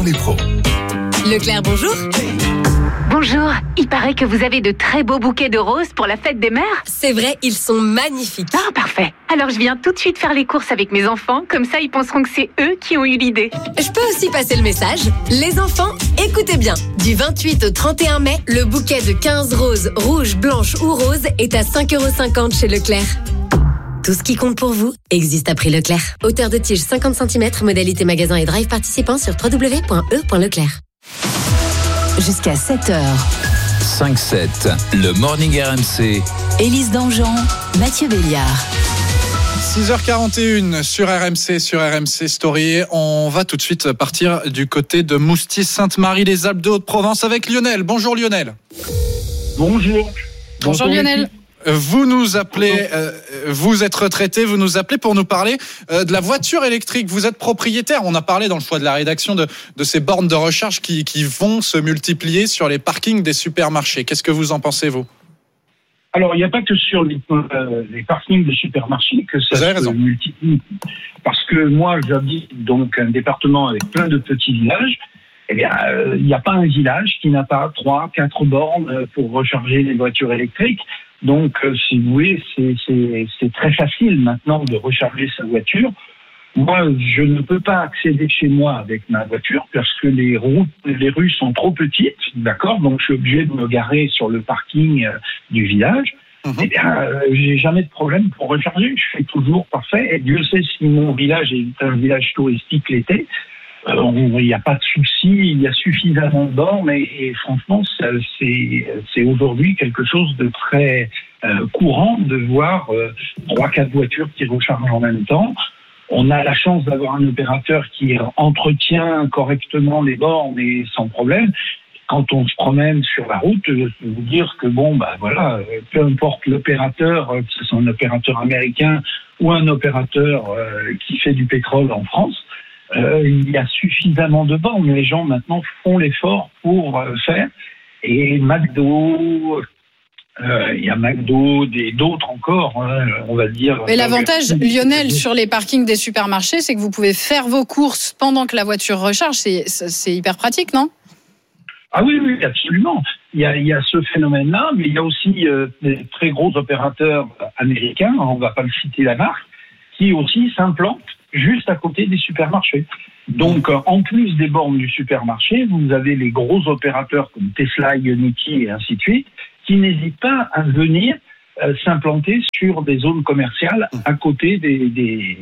Les pros. Leclerc, bonjour. Bonjour, il paraît que vous avez de très beaux bouquets de roses pour la fête des mères. C'est vrai, ils sont magnifiques. Ah, parfait. Alors je viens tout de suite faire les courses avec mes enfants, comme ça ils penseront que c'est eux qui ont eu l'idée. Je peux aussi passer le message. Les enfants, écoutez bien. Du 28 au 31 mai, le bouquet de 15 roses, rouges, blanches ou roses est à 5,50€ chez Leclerc. Tout ce qui compte pour vous existe à prix Leclerc. Hauteur de tige 50 cm, modalité magasin et drive participant sur www.e.leclerc. Jusqu'à 7h. 5-7, le Morning RMC. Élise Dangean, Mathieu Béliard. 6h41 sur RMC Story. On va tout de suite partir du côté de Mousty-Sainte-Marie, les Alpes de Haute-Provence avec Lionel. Bonjour Lionel. Bonjour Lionel. Vous nous appelez, vous êtes retraité, vous nous appelez pour nous parler de la voiture électrique. Vous êtes propriétaire. On a parlé dans le choix de la rédaction de ces bornes de recharge qui vont se multiplier sur les parkings des supermarchés. Qu'est-ce que vous en pensez, vous ? Alors, il n'y a pas que sur les parkings de supermarchés que ça se multiplie. Parce que moi, j'habite donc un département avec plein de petits villages. Eh bien, il n'y a pas un village qui n'a pas 3-4 bornes pour recharger les voitures électriques. Donc, si vous voulez, c'est très facile maintenant de recharger sa voiture. Moi, je ne peux pas accéder chez moi avec ma voiture parce que les rues sont trop petites, d'accord ? Donc, je suis obligé de me garer sur le parking du village. Eh bien, j'ai jamais de problème pour recharger. Je fais toujours parfait. Et Dieu sait si mon village est un village touristique l'été. Il n'y a pas de souci, il y a suffisamment de bornes et franchement, c'est aujourd'hui quelque chose de très courant de voir 3-4 voitures qui rechargent en même temps. On a la chance d'avoir un opérateur qui entretient correctement les bornes et sans problème. Quand on se promène sur la route, je peux vous dire que peu importe l'opérateur, que ce soit un opérateur américain ou un opérateur qui fait du pétrole en France, il y a suffisamment de bornes. Les gens maintenant font l'effort pour faire. Et McDo, il y a McDo, d'autres encore, on va dire. Mais l'avantage, Lionel, sur les parkings des supermarchés, c'est que vous pouvez faire vos courses pendant que la voiture recharge. C'est hyper pratique, non ? Ah oui, absolument. Il y a ce phénomène-là, mais il y a aussi des très gros opérateurs américains, on ne va pas le citer la marque, qui aussi s'implantent juste à côté des supermarchés. Donc, en plus des bornes du supermarché, vous avez les gros opérateurs comme Tesla, Ionity et ainsi de suite, qui n'hésitent pas à venir s'implanter sur des zones commerciales à côté des...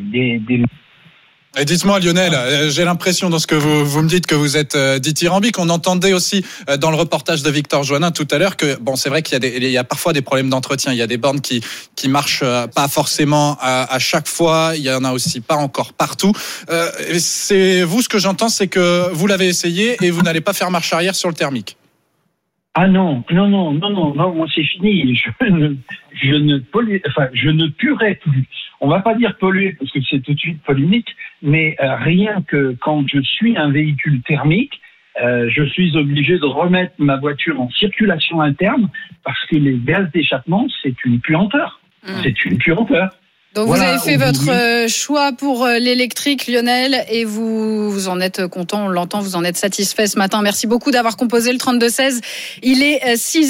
Et dites-moi Lionel, j'ai l'impression dans ce que vous me dites que vous êtes dithyrambique. On entendait aussi dans le reportage de Victor Joannin tout à l'heure que c'est vrai qu'il y a parfois des problèmes d'entretien. Il y a des bornes qui marchent pas forcément à chaque fois. Il y en a aussi pas encore partout. C'est vous, ce que j'entends, c'est que vous l'avez essayé et vous n'allez pas faire marche arrière sur le thermique. Ah non, moi c'est fini. Je ne puerai plus. On va pas dire polluer parce que c'est tout de suite polémique, mais rien que quand je suis un véhicule thermique, je suis obligé de remettre ma voiture en circulation interne parce que les gaz d'échappement, c'est une puanteur. C'est une puanteur. Donc vous avez fait votre choix pour l'électrique, Lionel, et vous en êtes content, on l'entend, vous en êtes satisfait ce matin. Merci beaucoup d'avoir composé le 32-16. Il est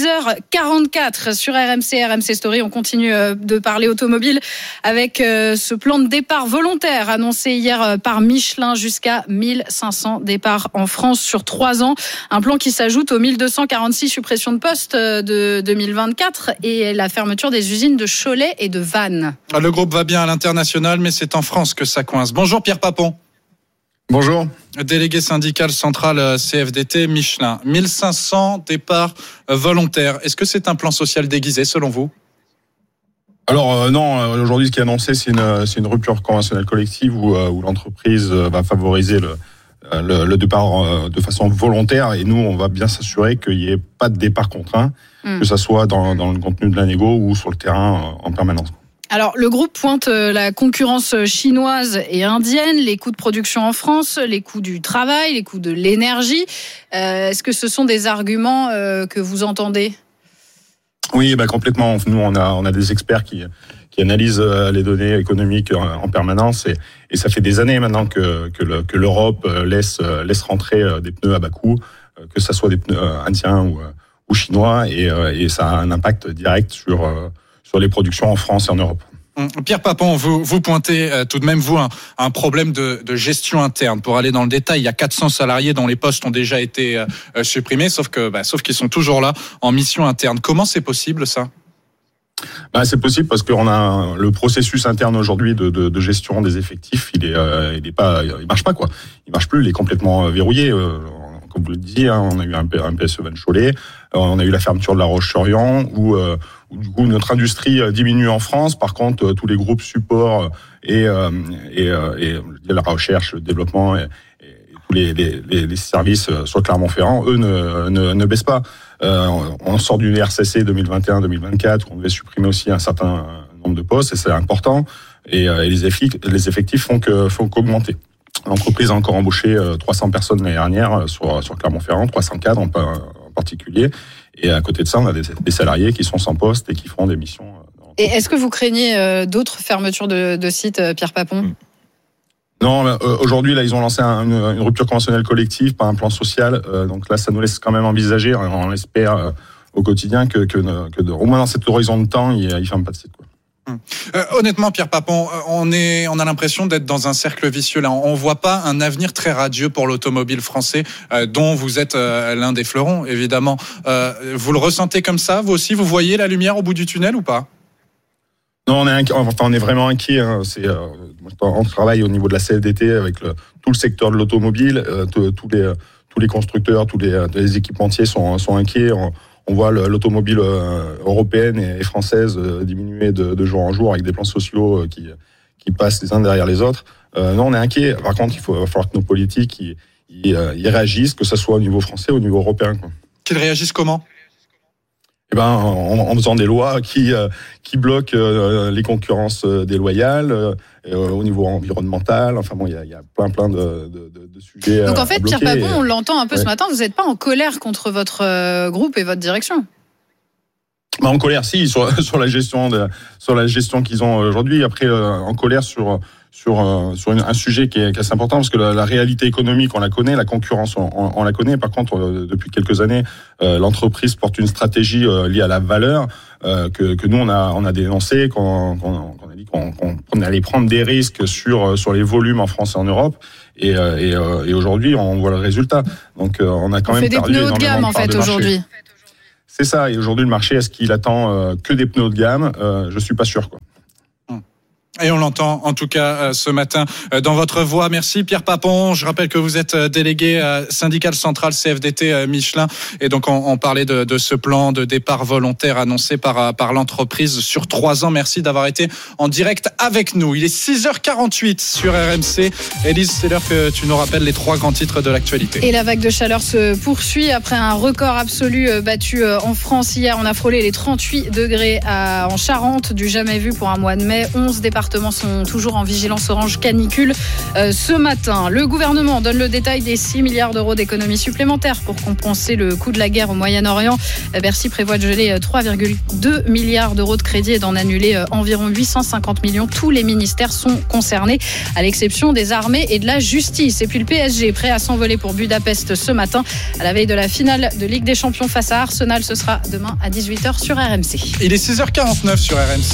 6h44 sur RMC Story. On continue de parler automobile avec ce plan de départ volontaire annoncé hier par Michelin, jusqu'à 1500 départs en France sur 3 ans. Un plan qui s'ajoute aux 1246 suppressions de postes de 2024 et la fermeture des usines de Cholet et de Vannes. Le groupe va bien à l'international, mais c'est en France que ça coince. Bonjour Pierre Papon. Bonjour. Délégué syndical central CFDT Michelin. 1500 départs volontaires. Est-ce que c'est un plan social déguisé selon vous ? Alors non, aujourd'hui ce qui est annoncé, c'est une rupture conventionnelle collective où l'entreprise va favoriser le départ de façon volontaire, et nous on va bien s'assurer qu'il n'y ait pas de départ contraint, que ça soit dans le contenu de la négo ou sur le terrain en permanence. Alors, le groupe pointe la concurrence chinoise et indienne, les coûts de production en France, les coûts du travail, les coûts de l'énergie. Est-ce que ce sont des arguments que vous entendez ? Oui, complètement. Nous, on a des experts qui analysent les données économiques en permanence et ça fait des années maintenant que l'Europe laisse rentrer des pneus à bas coût, que ça soit des pneus indiens ou chinois et ça a un impact direct sur les productions en France et en Europe. Pierre Papon, vous pointez tout de même, vous, un problème de gestion interne. Pour aller dans le détail, il y a 400 salariés dont les postes ont déjà été supprimés, sauf qu'ils sont toujours là en mission interne. Comment c'est possible, ça ? C'est possible parce qu'on a le processus interne aujourd'hui de gestion des effectifs, il marche pas, quoi. Il marche plus, il est complètement verrouillé. Comme vous le disiez, on a eu un PSE Van Cholet, on a eu la fermeture de La Roche-sur-Yon, où du coup notre industrie diminue en France. Par contre, tous les groupes support et la recherche, le développement et tous les services sur Clermont-Ferrand, eux ne baissent pas. On sort d'une RCC 2021-2024 où on devait supprimer aussi un certain nombre de postes et c'est important. Et les effectifs font qu'augmenter. L'entreprise a encore embauché 300 personnes l'année dernière sur Clermont-Ferrand, 300 cadres en particulier. Et à côté de ça, on a des salariés qui sont sans poste et qui font des missions. Et est-ce que vous craignez d'autres fermetures de sites, Pierre Papon ? Non, aujourd'hui, là, ils ont lancé une rupture conventionnelle collective par un plan social. Donc là, ça nous laisse quand même envisager, on l'espère au quotidien, que au moins dans cet horizon de temps, il ne ferme pas de site, quoi. Honnêtement, Pierre Papon, on a l'impression d'être dans un cercle vicieux là. On voit pas un avenir très radieux pour l'automobile français, dont vous êtes l'un des fleurons, évidemment. Vous le ressentez comme ça, vous aussi, vous voyez la lumière au bout du tunnel ou pas ? Non, on est vraiment inquiet. On travaille au niveau de la CFDT avec tout le secteur de l'automobile. Tous les constructeurs, tous les équipementiers sont inquiets. On voit l'automobile européenne et française diminuer de jour en jour avec des plans sociaux qui passent les uns derrière les autres. Non, on est inquiet. Par contre, il va falloir que nos politiques y réagissent, que ce soit au niveau français ou au niveau européen, quoi. Qu'ils réagissent comment ? En faisant des lois qui bloquent les concurrences déloyales au niveau environnemental. Enfin bon, il y a plein de sujets. Donc en fait, Pierre Papon, on l'entend un peu ce matin, vous n'êtes pas en colère contre votre groupe et votre direction. En colère, si, sur la gestion qu'ils ont aujourd'hui. Après, en colère sur un sujet qui est assez important, parce que la réalité économique, on la connaît, la concurrence, on la connaît. Par contre, depuis quelques années, l'entreprise porte une stratégie liée à la valeur que nous, on a dénoncé, qu'on a dit qu'on allait prendre des risques sur les volumes en France et en Europe. Et aujourd'hui, on voit le résultat. Donc, on a quand même perdu énormément de parts de marché. On fait des pneus haut de gamme, en fait, aujourd'hui. C'est ça. Et aujourd'hui, le marché, est-ce qu'il attend que des pneus haut de gamme ? Je suis pas sûr, quoi. Et on l'entend en tout cas ce matin dans votre voix. Merci Pierre Papon. Je rappelle que vous êtes délégué syndical central CFDT Michelin. Et donc on parlait de ce plan de départ volontaire annoncé par l'entreprise sur 3 ans. Merci d'avoir été en direct avec nous. Il est 6h48 sur RMC. Élise, c'est l'heure que tu nous rappelles les 3 grands titres de l'actualité. Et la vague de chaleur se poursuit après un record absolu battu en France hier. On a frôlé les 38 degrés en Charente, du jamais vu pour un mois de mai. 11 départements sont toujours en vigilance orange canicule ce matin. Le gouvernement donne le détail des 6 milliards d'euros d'économies supplémentaires pour compenser le coût de la guerre au Moyen-Orient. Bercy prévoit de geler 3,2 milliards d'euros de crédit et d'en annuler environ 850 millions. Tous les ministères sont concernés, à l'exception des armées et de la justice. Et puis le PSG, prêt à s'envoler pour Budapest ce matin, à la veille de la finale de Ligue des Champions face à Arsenal. Ce sera demain à 18h sur RMC. Il est 6h49 sur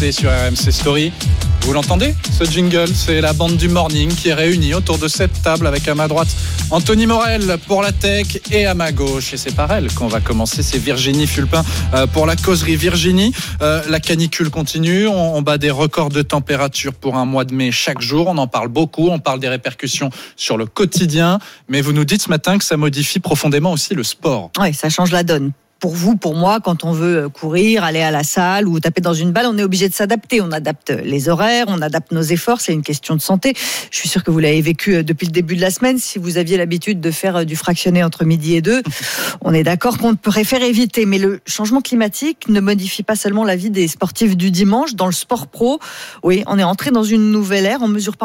RMC Story. Vous l'entendez, ce jingle? C'est la bande du morning qui est réunie autour de cette table avec à ma droite Anthony Morel pour la tech et à ma gauche, et c'est par elle qu'on va commencer, c'est Virginie Fulpin pour la causerie. Virginie, la canicule continue, on bat des records de température pour un mois de mai chaque jour, on en parle beaucoup, on parle des répercussions sur le quotidien, mais vous nous dites ce matin que ça modifie profondément aussi le sport. Oui, ça change la donne. Pour vous, pour moi, quand on veut courir, aller à la salle ou taper dans une balle, on est obligé de s'adapter. On adapte les horaires, on adapte nos efforts, c'est une question de santé. Je suis sûre que vous l'avez vécu depuis le début de la semaine. Si vous aviez l'habitude de faire du fractionné entre midi et 2, on est d'accord qu'on préfère éviter. Mais le changement climatique ne modifie pas seulement la vie des sportifs du dimanche. Dans le sport pro, oui, on est entré dans une nouvelle ère. On ne mesure pas encore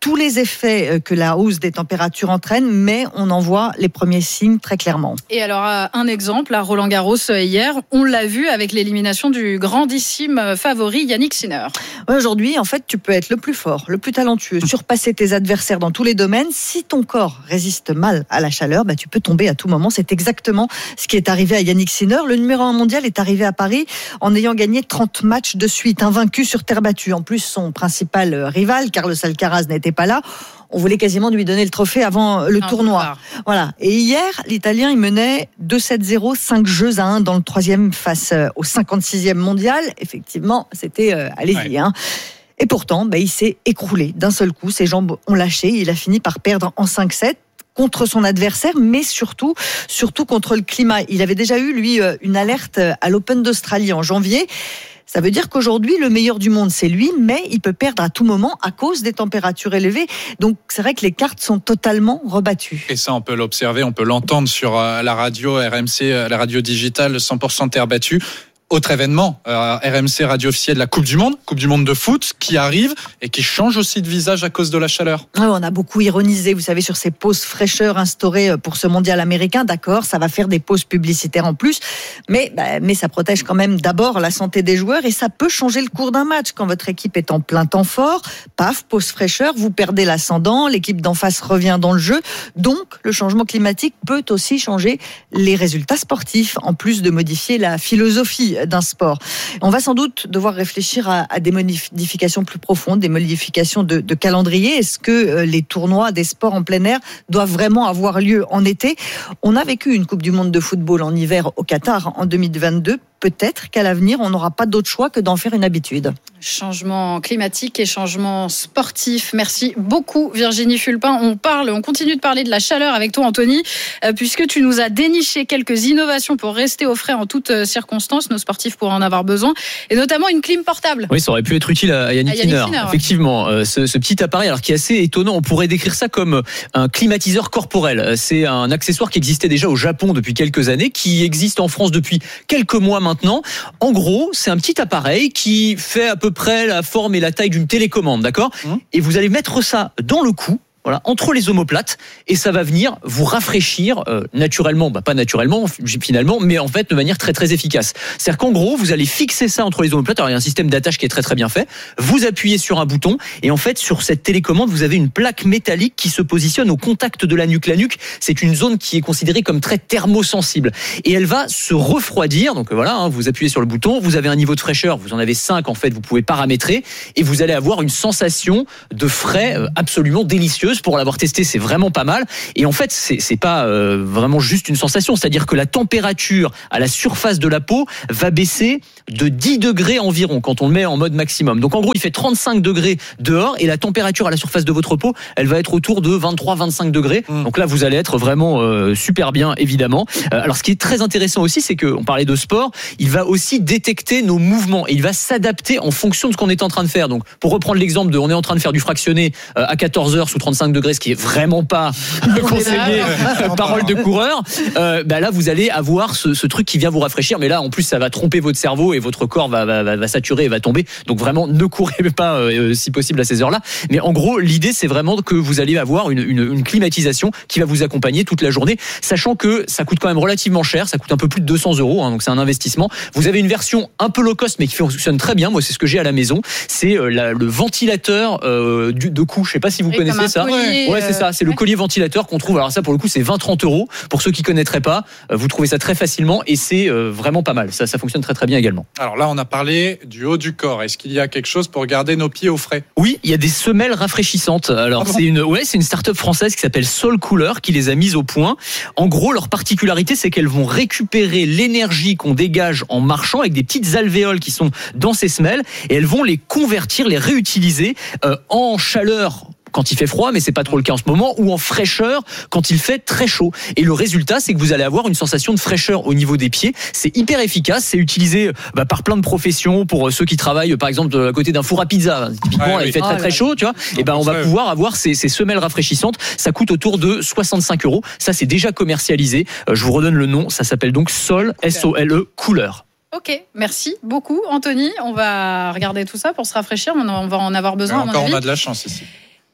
tous les effets que la hausse des températures entraîne, mais on en voit les premiers signes très clairement. Et alors, un exemple, à Roland-Garros hier, on l'a vu avec l'élimination du grandissime favori Yannick Sinner. Ouais, aujourd'hui, en fait, tu peux être le plus fort, le plus talentueux, surpasser tes adversaires dans tous les domaines. Si ton corps résiste mal à la chaleur, tu peux tomber à tout moment. C'est exactement ce qui est arrivé à Yannick Sinner. Le numéro 1 mondial est arrivé à Paris en ayant gagné 30 matchs de suite, invaincu sur terre battue. En plus, son principal rival, Carlos Alcaraz, n'était pas là. On voulait quasiment lui donner le trophée avant le tournoi. Voilà. Et hier, l'Italien, il menait 2-7-0, 5-1 dans le 3e face au 56e mondial. Effectivement, c'était allez-y. Ouais. Et pourtant, il s'est écroulé d'un seul coup. Ses jambes ont lâché. Il a fini par perdre en 5-7. Contre son adversaire, mais surtout contre le climat. Il avait déjà eu, lui, une alerte à l'Open d'Australie en janvier. Ça veut dire qu'aujourd'hui, le meilleur du monde, c'est lui, mais il peut perdre à tout moment à cause des températures élevées. Donc, c'est vrai que les cartes sont totalement rebattues. Et ça, on peut l'observer, on peut l'entendre sur la radio RMC, la radio digitale 100% terre battue. Autre événement, RMC radio officielle de la Coupe du Monde de foot qui arrive et qui change aussi de visage à cause de la chaleur. On a beaucoup ironisé, vous savez, sur ces pauses fraîcheur instaurées pour ce mondial américain. D'accord, ça va faire des pauses publicitaires en plus, mais ça protège quand même d'abord la santé des joueurs et ça peut changer le cours d'un match. Quand votre équipe est en plein temps fort, paf, pause fraîcheur, vous perdez l'ascendant, l'équipe d'en face revient dans le jeu. Donc, le changement climatique peut aussi changer les résultats sportifs, en plus de modifier la philosophie d'un sport. On va sans doute devoir réfléchir à des modifications plus profondes, des modifications de calendrier. Est-ce que les tournois des sports en plein air doivent vraiment avoir lieu en été ? On a vécu une Coupe du Monde de football en hiver au Qatar en 2022. Peut-être qu'à l'avenir, on n'aura pas d'autre choix que d'en faire une habitude. Changement climatique et changement sportif. Merci beaucoup Virginie Fulpin. On continue de parler de la chaleur avec toi Anthony, puisque tu nous as déniché quelques innovations pour rester au frais en toutes circonstances. Nos sportifs pourraient en avoir besoin, et notamment une clim portable. Oui, ça aurait pu être utile à Yannick Sinner. Effectivement, ce petit appareil, alors qui est assez étonnant, on pourrait décrire ça comme un climatiseur corporel. C'est un accessoire qui existait déjà au Japon depuis quelques années, qui existe en France depuis quelques mois maintenant. En gros, c'est un petit appareil qui fait à peu près la forme et la taille d'une télécommande, d'accord ? Et vous allez mettre ça dans le cou, voilà, entre les omoplates, et ça va venir vous rafraîchir naturellement, pas naturellement finalement, mais en fait de manière très très efficace. C'est-à-dire qu'en gros, vous allez fixer ça entre les omoplates. Alors il y a un système d'attache qui est très très bien fait. Vous appuyez sur un bouton et en fait sur cette télécommande, vous avez une plaque métallique qui se positionne au contact de la nuque. La nuque, c'est une zone qui est considérée comme très thermosensible et elle va se refroidir. Donc voilà, vous appuyez sur le bouton, vous avez un niveau de fraîcheur, vous en avez 5 en fait, vous pouvez paramétrer et vous allez avoir une sensation de frais absolument délicieuse. Pour l'avoir testé, c'est vraiment pas mal. Et en fait, c'est pas vraiment juste une sensation. C'est-à-dire que la température à la surface de la peau va baisser de 10 degrés environ quand on le met en mode maximum. Donc en gros, il fait 35 degrés dehors et la température à la surface de votre peau, elle va être autour de 23-25 degrés. Donc là, vous allez être vraiment super bien, évidemment. Alors ce qui est très intéressant aussi, c'est qu'on parlait de sport, il va aussi détecter nos mouvements et il va s'adapter en fonction de ce qu'on est en train de faire. Donc pour reprendre l'exemple de on est en train de faire du fractionné à 14h sous 35 degrés, ce qui est vraiment pas conseillé, parole de coureur, là vous allez avoir ce truc qui vient vous rafraîchir, mais là en plus ça va tromper votre cerveau et votre corps va saturer et va tomber. Donc vraiment ne courez pas si possible à ces heures-là. Mais en gros l'idée c'est vraiment que vous allez avoir une climatisation qui va vous accompagner toute la journée, sachant que ça coûte quand même relativement cher, ça coûte un peu plus de 200 €, donc c'est un investissement. Vous avez une version un peu low cost mais qui fonctionne très bien. Moi c'est ce que j'ai à la maison, c'est le ventilateur de cou. Je sais pas si vous connaissez ça. Ouais, c'est ça, c'est le collier ventilateur qu'on trouve. Alors ça pour le coup c'est 20-30 €. Pour ceux qui connaîtraient pas, vous trouvez ça très facilement et c'est vraiment pas mal. Ça fonctionne très très bien également. Alors là on a parlé du haut du corps. Est-ce qu'il y a quelque chose pour garder nos pieds au frais ? Oui, il y a des semelles rafraîchissantes. Alors c'est une start-up française qui s'appelle Sol Cooler qui les a mises au point. En gros, leur particularité c'est qu'elles vont récupérer l'énergie qu'on dégage en marchant avec des petites alvéoles qui sont dans ces semelles et elles vont les convertir, les réutiliser en chaleur quand il fait froid, mais c'est pas trop le cas en ce moment, ou en fraîcheur quand il fait très chaud. Et le résultat, c'est que vous allez avoir une sensation de fraîcheur au niveau des pieds. C'est hyper efficace, c'est utilisé par plein de professions, pour ceux qui travaillent par exemple à côté d'un four à pizza. Typiquement, il fait très très chaud, tu vois. Et on va pouvoir avoir ces semelles rafraîchissantes. Ça coûte autour de 65 €. Ça, c'est déjà commercialisé. Je vous redonne le nom. Ça s'appelle donc Sol, S-O-L-E, Cooler. Ok, merci beaucoup Anthony. On va regarder tout ça pour se rafraîchir. On va en avoir besoin. Encore, on a de la chance ici.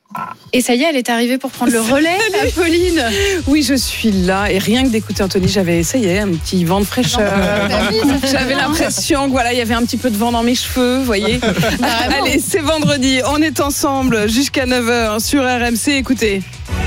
Et ça y est, elle est arrivée pour prendre le relais, Apolline. Oui, je suis là. Et rien que d'écouter Anthony, j'avais essayé un petit vent de fraîcheur. J'avais l'impression que il y avait un petit peu de vent dans mes cheveux, vous voyez. Allez, c'est vendredi. On est ensemble jusqu'à 9h sur RMC. Écoutez.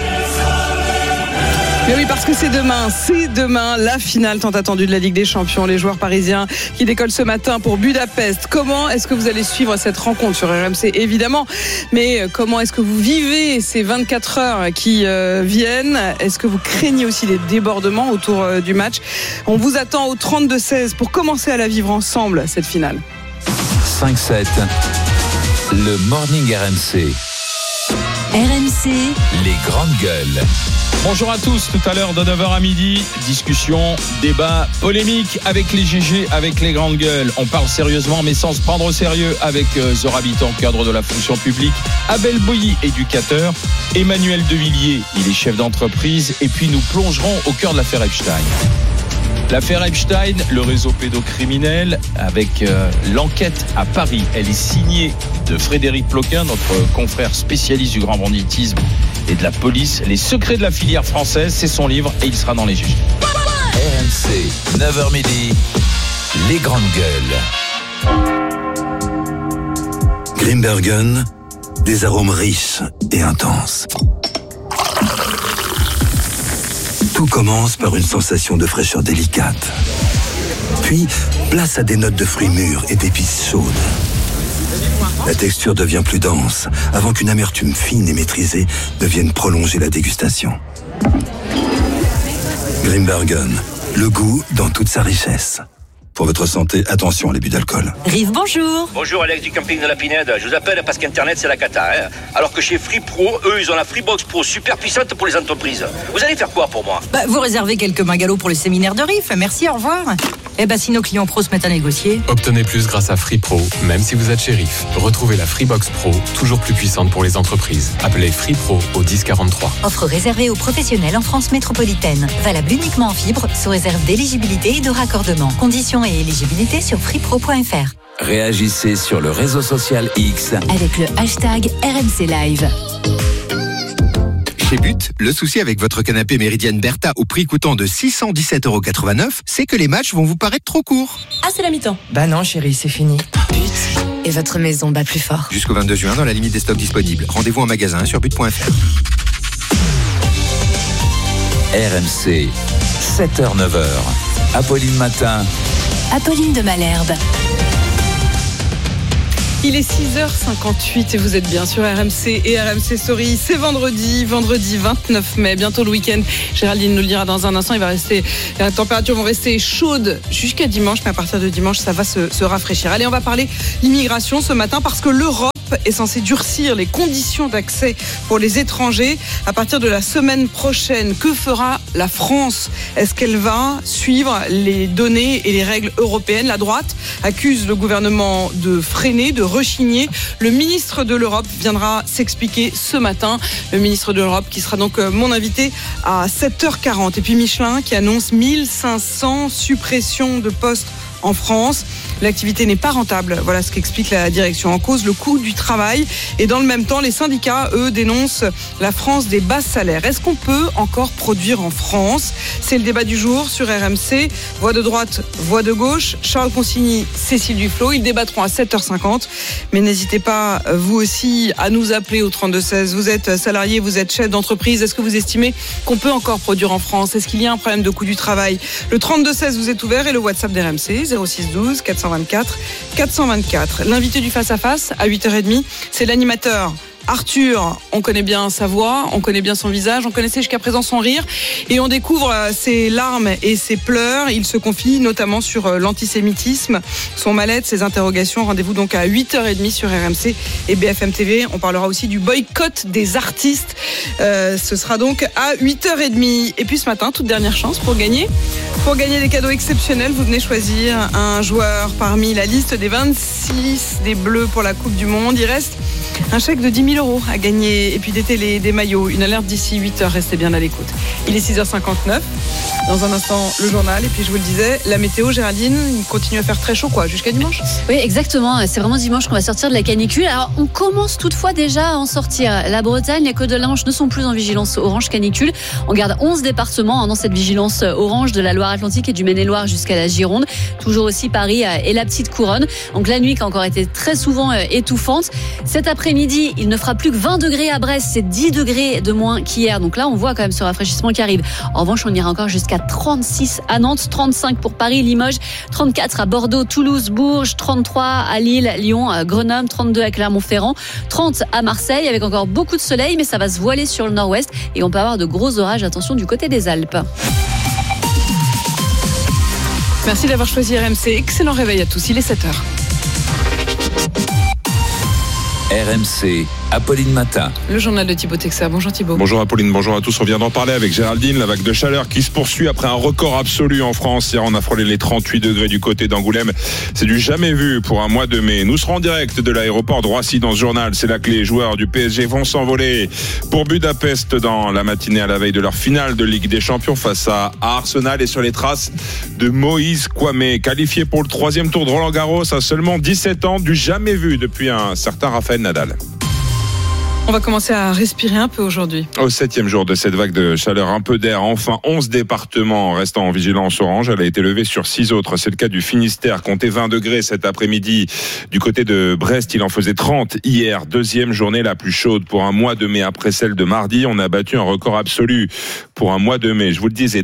Mais oui, parce que c'est demain la finale tant attendue de la Ligue des Champions. Les joueurs parisiens qui décollent ce matin pour Budapest. Comment est-ce que vous allez suivre cette rencontre sur RMC, évidemment, mais comment est-ce que vous vivez ces 24 heures qui viennent? Est-ce que vous craignez aussi des débordements autour du match? On vous attend au 32-16 pour commencer à la vivre ensemble, cette finale. 5-7, le Morning RMC. RMC, les grandes gueules. Bonjour à tous, tout à l'heure de 9h à midi, discussion, débat, polémique avec les GG, avec les grandes gueules. On parle sérieusement mais sans se prendre au sérieux avec Zora Habitant, cadre de la fonction publique, Abel Bouilly, éducateur, Emmanuel Devilliers, il est chef d'entreprise, et puis nous plongerons au cœur de l'affaire Epstein. L'affaire Epstein, le réseau pédocriminel, avec l'enquête à Paris. Elle est signée de Frédéric Ploquin, notre confrère spécialiste du grand banditisme et de la police. Les secrets de la filière française, c'est son livre et il sera dans les GG. RMC, 9h midi, les grandes gueules. Grimbergen, des arômes riches et intenses. Tout commence par une sensation de fraîcheur délicate. Puis, place à des notes de fruits mûrs et d'épices chaudes. La texture devient plus dense, avant qu'une amertume fine et maîtrisée ne vienne prolonger la dégustation. Grimbergen, le goût dans toute sa richesse. Pour votre santé, attention à l'abus d'alcool. Rive, bonjour. Bonjour Alex du camping de la Pinède. Je vous appelle parce qu'Internet c'est la cata. Alors que chez Free Pro, eux ils ont la Freebox Pro super puissante pour les entreprises. Vous allez faire quoi pour moi? Vous réservez quelques bungalows pour le séminaire de Riff. Merci, au revoir. Si nos clients pros se mettent à négocier. Obtenez plus grâce à Free Pro, même si vous êtes chez Riff. Retrouvez la Freebox Pro, toujours plus puissante pour les entreprises. Appelez Free Pro au 1043. Offre réservée aux professionnels en France métropolitaine. Valable uniquement en fibre, sous réserve d'éligibilité et de raccordement. Conditions et éligibilité sur freepro.fr. Réagissez sur le réseau social X avec le hashtag RMC Live. Chez But, le souci avec votre canapé Méridienne Bertha au prix coûtant de 617,89 €, c'est que les matchs vont vous paraître trop courts. Ah, c'est la mi-temps. Non chérie, c'est fini. But. Et votre maison bat plus fort. Jusqu'au 22 juin dans la limite des stocks disponibles. Rendez-vous en magasin sur but.fr. RMC, 7h, 9h. Apolline Matin. Apolline de Malherbe. Il est 6h58 et vous êtes bien sur RMC et RMC Story. C'est vendredi 29 mai, bientôt le week-end. Géraldine nous le dira dans un instant. Les températures vont rester chaudes jusqu'à dimanche, mais à partir de dimanche, ça va se rafraîchir. Allez, on va parler immigration ce matin parce que l'Europe est censée durcir les conditions d'accès pour les étrangers à partir de la semaine prochaine. Que fera la France? Est-ce qu'elle va suivre les données et les règles européennes? La droite accuse le gouvernement de freiner, de rechigner. Le ministre de l'Europe viendra s'expliquer ce matin. Le ministre de l'Europe qui sera donc mon invité à 7h40. Et puis Michelin qui annonce 1500 suppressions de postes en France. L'activité n'est pas rentable. Voilà ce qu'explique la direction. En cause, le coût du travail. Et dans le même temps, les syndicats, eux, dénoncent la France des bas salaires. Est-ce qu'on peut encore produire en France? C'est le débat du jour sur RMC. Voix de droite, voix de gauche. Charles Consigny, Cécile Duflot. Ils débattront à 7h50. Mais n'hésitez pas, vous aussi, à nous appeler au 32-16. Vous êtes salarié, vous êtes chef d'entreprise. Est-ce que vous estimez qu'on peut encore produire en France? Est-ce qu'il y a un problème de coût du travail? Le 32-16 vous est ouvert et le WhatsApp d'RMC, 0612 424 424. L'invité du face-à-face à 8h30, c'est l'animateur Arthur. On connaît bien sa voix, on connaît bien son visage, on connaissait jusqu'à présent son rire et on découvre ses larmes et ses pleurs. Il se confie notamment sur l'antisémitisme, son mal-être, ses interrogations. Rendez-vous donc à 8h30 sur RMC et BFM TV. On parlera aussi du boycott des artistes. Ce sera donc à 8h30. Et puis ce matin, toute dernière chance pour gagner. Pour gagner des cadeaux exceptionnels, vous venez choisir un joueur parmi la liste des 26 des Bleus pour la Coupe du Monde. Il reste un chèque de 10 000 1000 € à gagner et puis des maillots. Une alerte d'ici 8h, restez bien à l'écoute. Il est 6h59. Dans un instant, le journal. Et puis, je vous le disais, la météo, Géraldine, il continue à faire très chaud, jusqu'à dimanche. Oui, exactement. C'est vraiment dimanche qu'on va sortir de la canicule. Alors, on commence toutefois déjà à en sortir. La Bretagne, les Côtes de la Manche ne sont plus en vigilance orange canicule. On garde 11 départements dans cette vigilance orange, de la Loire-Atlantique et du Maine-et-Loire jusqu'à la Gironde. Toujours aussi Paris et la Petite Couronne. Donc, la nuit qui a encore été très souvent étouffante. Cet après-midi, il ne fera plus que 20 degrés à Brest. C'est 10 degrés de moins qu'hier. Donc là, on voit quand même ce rafraîchissement qui arrive. En revanche, on ira encore jusqu'à 36 à Nantes, 35 pour Paris, Limoges, 34 à Bordeaux, Toulouse, Bourges, 33 à Lille, Lyon, Grenoble, 32 à Clermont-Ferrand, 30 à Marseille, avec encore beaucoup de soleil, mais ça va se voiler sur le nord-ouest et on peut avoir de gros orages, attention, du côté des Alpes. Merci d'avoir choisi RMC. Excellent réveil à tous, il est 7h. RMC, Apolline Matin. Le journal de Thibaut Texer. Bonjour Thibaut. Bonjour Apolline, bonjour à tous. On vient d'en parler avec Géraldine. La vague de chaleur qui se poursuit après un record absolu en France. Hier, on a frôlé les 38 degrés du côté d'Angoulême. C'est du jamais vu pour un mois de mai. Nous serons en direct de l'aéroport de Roissy dans ce journal. C'est là que les joueurs du PSG vont s'envoler pour Budapest dans la matinée à la veille de leur finale de Ligue des Champions face à Arsenal et sur les traces de Moïse Kouamé. Qualifié pour le 3e tour de Roland-Garros à seulement 17 ans, du jamais vu depuis un certain Raphaël Nadal. On va commencer à respirer un peu aujourd'hui. Au 7e jour de cette vague de chaleur, un peu d'air. Enfin, 11 départements restant en vigilance orange. Elle a été levée sur 6 autres. C'est le cas du Finistère. Comptez 20 degrés cet après-midi. Du côté de Brest, il en faisait 30 hier. 2e journée la plus chaude pour un mois de mai après celle de mardi. On a battu un record absolu pour un mois de mai. Je vous le disais,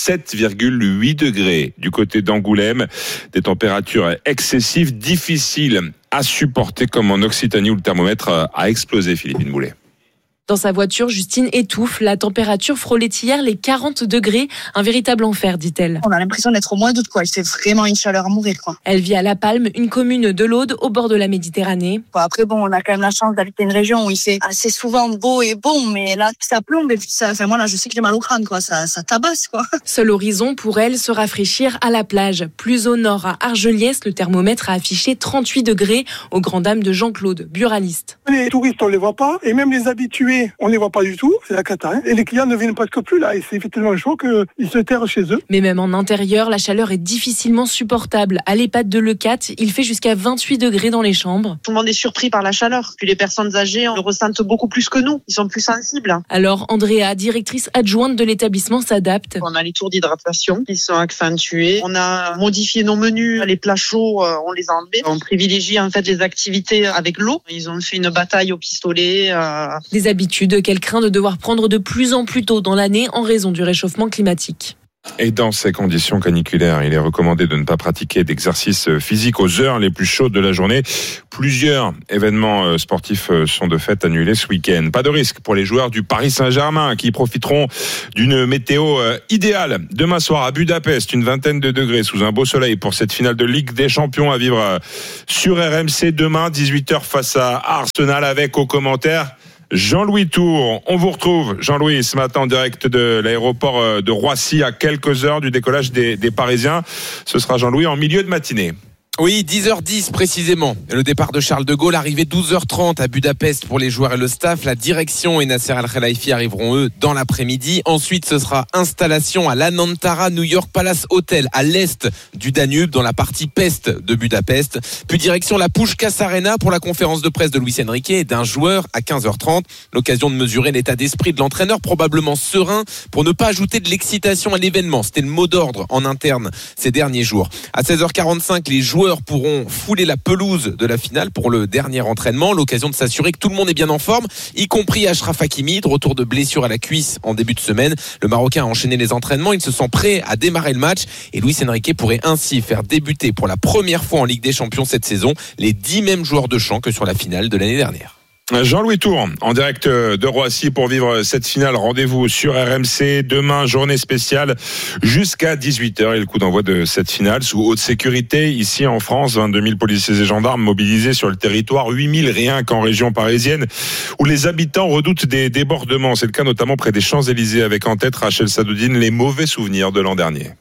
37,8 degrés du côté d'Angoulême. Des températures excessives, difficiles à supporter, comme en Occitanie où le thermomètre a explosé, Philippine Boulet. Dans sa voiture, Justine étouffe. La température frôlait hier les 40 degrés. Un véritable enfer, dit-elle. On a l'impression d'être au mois d'août, quoi. C'est vraiment une chaleur à mourir, quoi. Elle vit à La Palme, une commune de l'Aude, au bord de la Méditerranée. Après, on a quand même la chance d'habiter une région où il fait assez souvent beau et bon, mais là, ça plombe et puis ça, moi, là, je sais que j'ai mal au crâne, quoi. Ça tabasse, quoi. Seul horizon pour elle, se rafraîchir à la plage. Plus au nord, à Argelès, le thermomètre a affiché 38 degrés, aux grandes dames de Jean-Claude, buraliste. Les touristes, on les voit pas, et même les habitués, on les voit pas du tout, c'est la cata. Et les clients ne viennent presque plus là, et c'est tellement chaud qu'ils se terrent chez eux. Mais même en intérieur, la chaleur est difficilement supportable. À l'EHPAD de Leucat, il fait jusqu'à 28 degrés dans les chambres. Tout le monde est surpris par la chaleur. Puis les personnes âgées, on le ressentent beaucoup plus que nous. Ils sont plus sensibles. Alors, Andrea, directrice adjointe de l'établissement, s'adapte. On a les tours d'hydratation qui sont accentués. On a modifié nos menus. Les plats chauds, on les a enlevés. On privilégie en fait les activités avec l'eau. Ils ont fait une bataille au pistolet. Des habitudes qu'elle craint de devoir prendre de plus en plus tôt dans l'année en raison du réchauffement climatique. Et dans ces conditions caniculaires, il est recommandé de ne pas pratiquer d'exercice physique aux heures les plus chaudes de la journée. Plusieurs événements sportifs sont de fait annulés ce week-end. Pas de risque pour les joueurs du Paris Saint-Germain qui profiteront d'une météo idéale. Demain soir à Budapest, une vingtaine de degrés sous un beau soleil pour cette finale de Ligue des Champions à vivre sur RMC demain, 18h face à Arsenal avec aux commentaires Jean-Louis Tour. On vous retrouve, Jean-Louis, ce matin en direct de l'aéroport de Roissy à quelques heures du décollage des Parisiens. Ce sera Jean-Louis en milieu de matinée. Oui, 10h10 précisément. Le départ de Charles de Gaulle, arrivé 12h30 à Budapest pour les joueurs et le staff. La direction et Nasser Al-Khelaifi arriveront eux dans l'après-midi. Ensuite, ce sera installation à l'Anantara New York Palace Hotel à l'est du Danube, dans la partie peste de Budapest. Puis direction la Puskás Arena pour la conférence de presse de Luis Enrique et d'un joueur à 15h30. L'occasion de mesurer l'état d'esprit de l'entraîneur, probablement serein pour ne pas ajouter de l'excitation à l'événement. C'était le mot d'ordre en interne ces derniers jours. À 16h45, les joueurs pourront fouler la pelouse de la finale pour le dernier entraînement, l'occasion de s'assurer que tout le monde est bien en forme, y compris Achraf Hakimi, de retour de blessure à la cuisse en début de semaine. Le Marocain a enchaîné les entraînements, il se sent prêt à démarrer le match et Luis Enrique pourrait ainsi faire débuter pour la première fois en Ligue des Champions cette saison les 10 mêmes joueurs de champ que sur la finale de l'année dernière. Jean-Louis Tour, en direct de Roissy pour vivre cette finale. Rendez-vous sur RMC. Demain, journée spéciale jusqu'à 18h. Et le coup d'envoi de cette finale sous haute sécurité. Ici en France, 22 000 policiers et gendarmes mobilisés sur le territoire. 8 000 rien qu'en région parisienne où les habitants redoutent des débordements. C'est le cas notamment près des Champs-Élysées avec en tête Rachel Sadoudine les mauvais souvenirs de l'an dernier.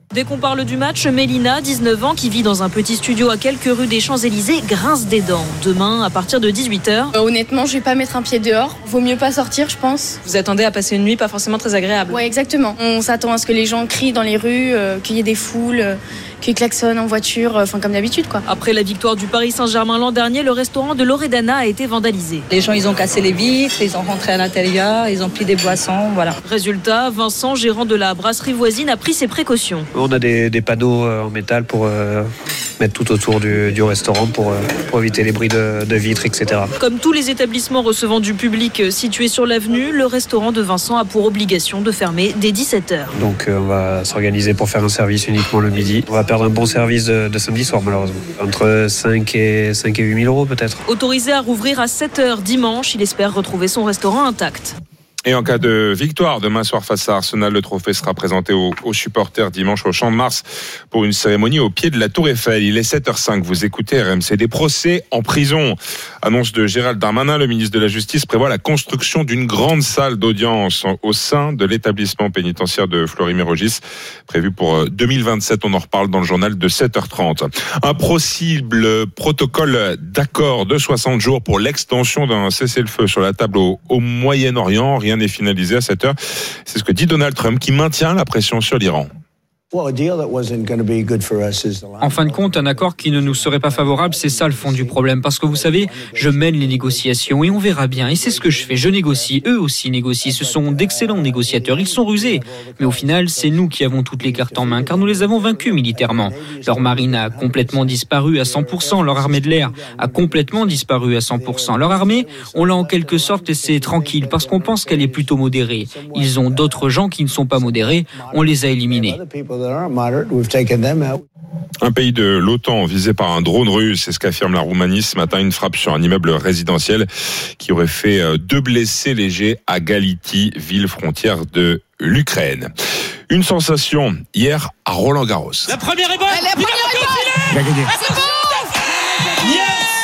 Dès qu'on parle du match, Mélina, 19 ans, qui vit dans un petit studio à quelques rues des Champs-Élysées, grince des dents. Demain, à partir de 18h. Honnêtement, je vais pas mettre un pied dehors. Vaut mieux pas sortir, je pense. Vous attendez à passer une nuit pas forcément très agréable. Ouais, exactement. On s'attend à ce que les gens crient dans les rues, qu'il y ait des foules, qu'ils klaxonnent en voiture, comme d'habitude, quoi. Après la victoire du Paris Saint-Germain l'an dernier, le restaurant de Loredana a été vandalisé. Les gens, ils ont cassé les vitres, ils ont rentré à l'intérieur, ils ont pris des boissons, voilà. Résultat, Vincent, gérant de la brasserie voisine, a pris ses précautions. On a des panneaux en métal pour mettre tout autour du restaurant pour éviter les bruits de vitres, etc. Comme tous les établissements recevant du public situés sur l'avenue, le restaurant de Vincent a pour obligation de fermer dès 17h. Donc on va s'organiser pour faire un service uniquement le midi. On va perdre un bon service de samedi soir malheureusement. Entre 5 et 8 000 euros peut-être. Autorisé à rouvrir à 7h dimanche, il espère retrouver son restaurant intact. Et en cas de victoire demain soir face à Arsenal, le trophée sera présenté aux supporters dimanche au Champ de Mars pour une cérémonie au pied de la Tour Eiffel. Il est 7h05, vous écoutez RMC. Des procès en prison. Annonce de Gérald Darmanin, le ministre de la Justice prévoit la construction d'une grande salle d'audience au sein de l'établissement pénitentiaire de Fleury-Mérogis, prévu pour 2027. On en reparle dans le journal de 7h30. Un possible protocole d'accord de 60 jours pour l'extension d'un cessez-le-feu sur la table au Moyen-Orient. Rien n'est finalisé à cette heure. C'est ce que dit Donald Trump, qui maintient la pression sur l'Iran. En fin de compte, un accord qui ne nous serait pas favorable, c'est ça le fond du problème. Parce que vous savez, je mène les négociations et on verra bien. Et c'est ce que je fais. Je négocie, eux aussi négocient. Ce sont d'excellents négociateurs. Ils sont rusés. Mais au final, c'est nous qui avons toutes les cartes en main, car nous les avons vaincus militairement. Leur marine a complètement disparu à 100%. Leur armée de l'air a complètement disparu à 100%. Leur armée, on l'a en quelque sorte laissée tranquille parce qu'on pense qu'elle est plutôt modérée. Ils ont d'autres gens qui ne sont pas modérés. On les a éliminés. Un pays de l'OTAN visé par un drone russe, c'est ce qu'affirme la Roumanie ce matin. Une frappe sur un immeuble résidentiel qui aurait fait 2 blessés légers à Gality, ville frontière de l'Ukraine. Une sensation hier à Roland-Garros. La première est bonne. Il a gagné. C'est bon. Yes.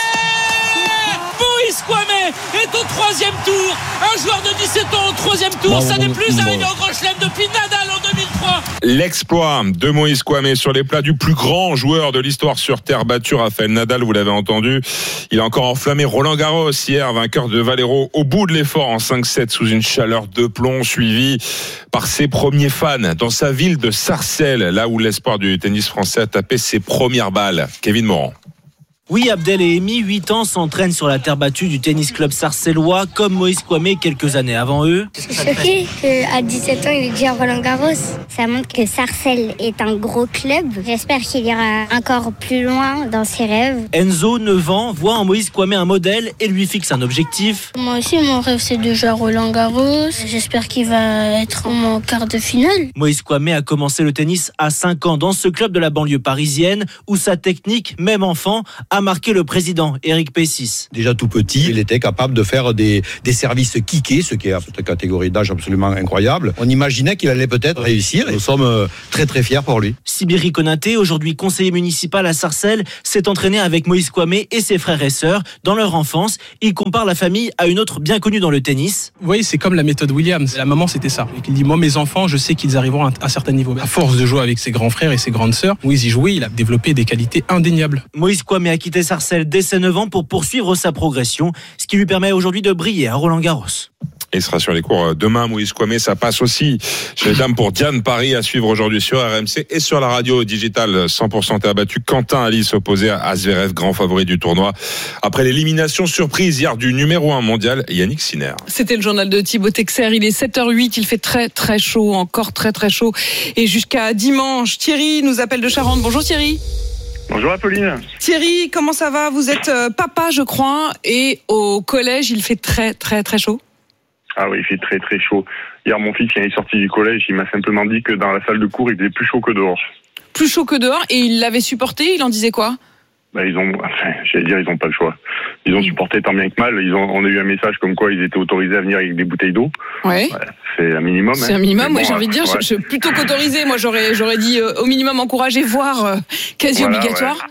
Moïse Kouamé est au 3e tour. Un joueur de 17 ans au 3e tour. Ça n'est plus arrivé au Grand Chelem depuis Nadal en 2003. L'exploit de Moïse Kouamé sur les plats du plus grand joueur de l'histoire sur terre battue, Rafael Nadal, vous l'avez entendu. Il a encore enflammé Roland-Garros hier, vainqueur de Valero au bout de l'effort en 5-7 sous une chaleur de plomb, suivi par ses premiers fans dans sa ville de Sarcelles, là où l'espoir du tennis français a tapé ses premières balles. Kevin Morand. Oui, Abdelhemi, 8 ans, s'entraîne sur la terre battue du tennis club sarcellois, comme Moïse Kouamé quelques années avant eux. Je suis choquée qu'à 17 ans, il est déjà à Roland-Garros. Ça montre que Sarcelles est un gros club. J'espère qu'il ira encore plus loin dans ses rêves. Enzo, 9 ans, voit en Moïse Kouamé un modèle et lui fixe un objectif. Moi aussi, mon rêve, c'est de jouer à Roland-Garros. J'espère qu'il va être en quart de finale. Moïse Kouamé a commencé le tennis à 5 ans dans ce club de la banlieue parisienne où sa technique, même enfant, a marqué le président Éric Pessis. Déjà tout petit, il était capable de faire des services kickés, ce qui est à cette catégorie d'âge absolument incroyable. On imaginait qu'il allait peut-être réussir et nous sommes très très fiers pour lui. Sibiri Konaté, aujourd'hui conseiller municipal à Sarcelles, s'est entraîné avec Moïse Kouamé et ses frères et sœurs dans leur enfance. Il compare la famille à une autre bien connue dans le tennis. Vous voyez, c'est comme la méthode Williams. La maman, c'était ça. Il dit, moi, mes enfants, je sais qu'ils arriveront à un certain niveau. À force de jouer avec ses grands frères et ses grandes sœurs, Moïse y jouait, il a développé des qualités indéniables. Moïse Kouamé a quitté Sarcelles dès ses 9 ans pour poursuivre sa progression, ce qui lui permet aujourd'hui de briller à Roland-Garros. Il sera sur les cours demain, Moïse Kouamé. Ça passe aussi chez les dames pour Diane Paris à suivre aujourd'hui sur RMC et sur la radio digitale 100% terre battue. Quentin Alice opposé à Zverev, grand favori du tournoi. Après l'élimination surprise hier du numéro 1 mondial, Yannick Sinner. C'était le journal de Thibaut Texer. Il est 7h08. Il fait très très chaud, encore très très chaud. Et jusqu'à dimanche, Thierry nous appelle de Charente. Bonjour Thierry. Bonjour Apolline. Thierry, comment ça va ? Vous êtes papa, je crois, et au collège, il fait très très très chaud. Ah oui, il fait très très chaud. Hier, mon fils, quand il est sorti du collège, il m'a simplement dit que dans la salle de cours, il faisait plus chaud que dehors. Plus chaud que dehors, et il l'avait supporté, il en disait quoi ? Ils ont pas le choix. Ils ont supporté tant bien que mal. On a eu un message comme quoi ils étaient autorisés à venir avec des bouteilles d'eau. Ouais. C'est un minimum. C'est un minimum, bon, oui, j'ai envie de dire. Ouais. Je plutôt qu'autorisé. Moi, j'aurais dit au minimum encouragé, voire quasi obligatoire.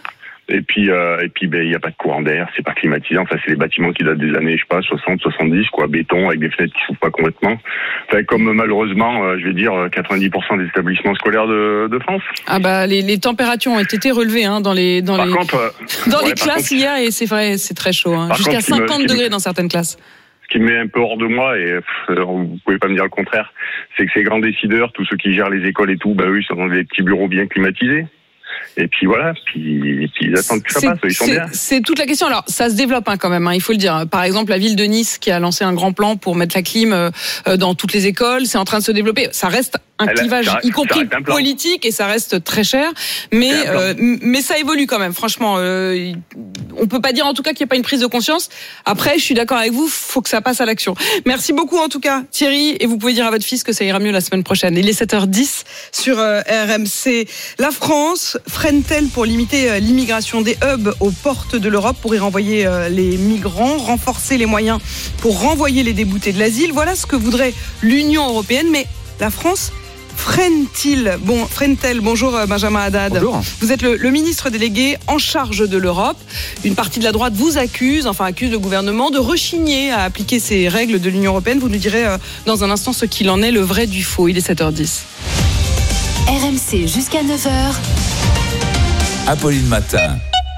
Et puis, il n'y a pas de courant d'air, c'est pas climatisé. Enfin, c'est des bâtiments qui datent des années, 60, 70, béton, avec des fenêtres qui s'ouvrent pas complètement. Enfin, comme malheureusement, 90% des établissements scolaires de France. Ah bah, les températures ont été relevées, dans les classes hier, et c'est vrai, c'est très chaud, jusqu'à 50 degrés dans certaines classes. Ce qui me met un peu hors de moi, et vous pouvez pas me dire le contraire, c'est que ces grands décideurs, tous ceux qui gèrent les écoles et tout, eux, ils sont dans des petits bureaux bien climatisés. Et puis voilà, puis ils attendent que ça passe, ils sont bien. C'est toute la question. Alors, ça se développe quand même, il faut le dire. Par exemple, la ville de Nice qui a lancé un grand plan pour mettre la clim dans toutes les écoles, c'est en train de se développer. Ça reste un clivage, y compris politique, et ça reste très cher. Mais ça évolue quand même, franchement. On peut pas dire en tout cas qu'il n'y a pas une prise de conscience. Après, je suis d'accord avec vous, faut que ça passe à l'action. Merci beaucoup en tout cas, Thierry, et vous pouvez dire à votre fils que ça ira mieux la semaine prochaine. Il est 7h10 sur RMC. La France freine-t-elle pour limiter l'immigration des hubs aux portes de l'Europe pour y renvoyer les migrants, renforcer les moyens pour renvoyer les déboutés de l'asile? Voilà ce que voudrait l'Union européenne, mais la France freine-t-elle? Bonjour Benjamin Haddad. Bonjour. Vous êtes le ministre délégué en charge de l'Europe. Une partie de la droite vous accuse le gouvernement de rechigner à appliquer ces règles de l'Union européenne. Vous nous direz dans un instant ce qu'il en est, le vrai du faux. Il est 7h10. RMC jusqu'à 9h. Apolline Matin.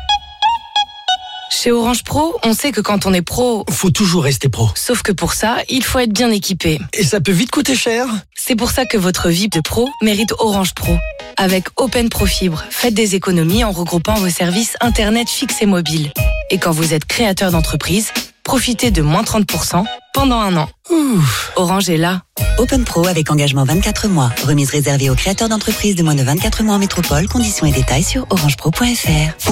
Chez Orange Pro, on sait que quand on est pro, faut toujours rester pro. Sauf que pour ça, il faut être bien équipé. Et ça peut vite coûter cher. C'est pour ça que votre vie de pro mérite Orange Pro. Avec Open Pro Fibre, faites des économies en regroupant vos services Internet fixe et mobile. Et quand vous êtes créateur d'entreprise, profitez de moins 30% pendant 1 an. Orange est là. Open Pro avec engagement 24 mois. Remise réservée aux créateurs d'entreprises de moins de 24 mois en métropole. Conditions et détails sur orangepro.fr.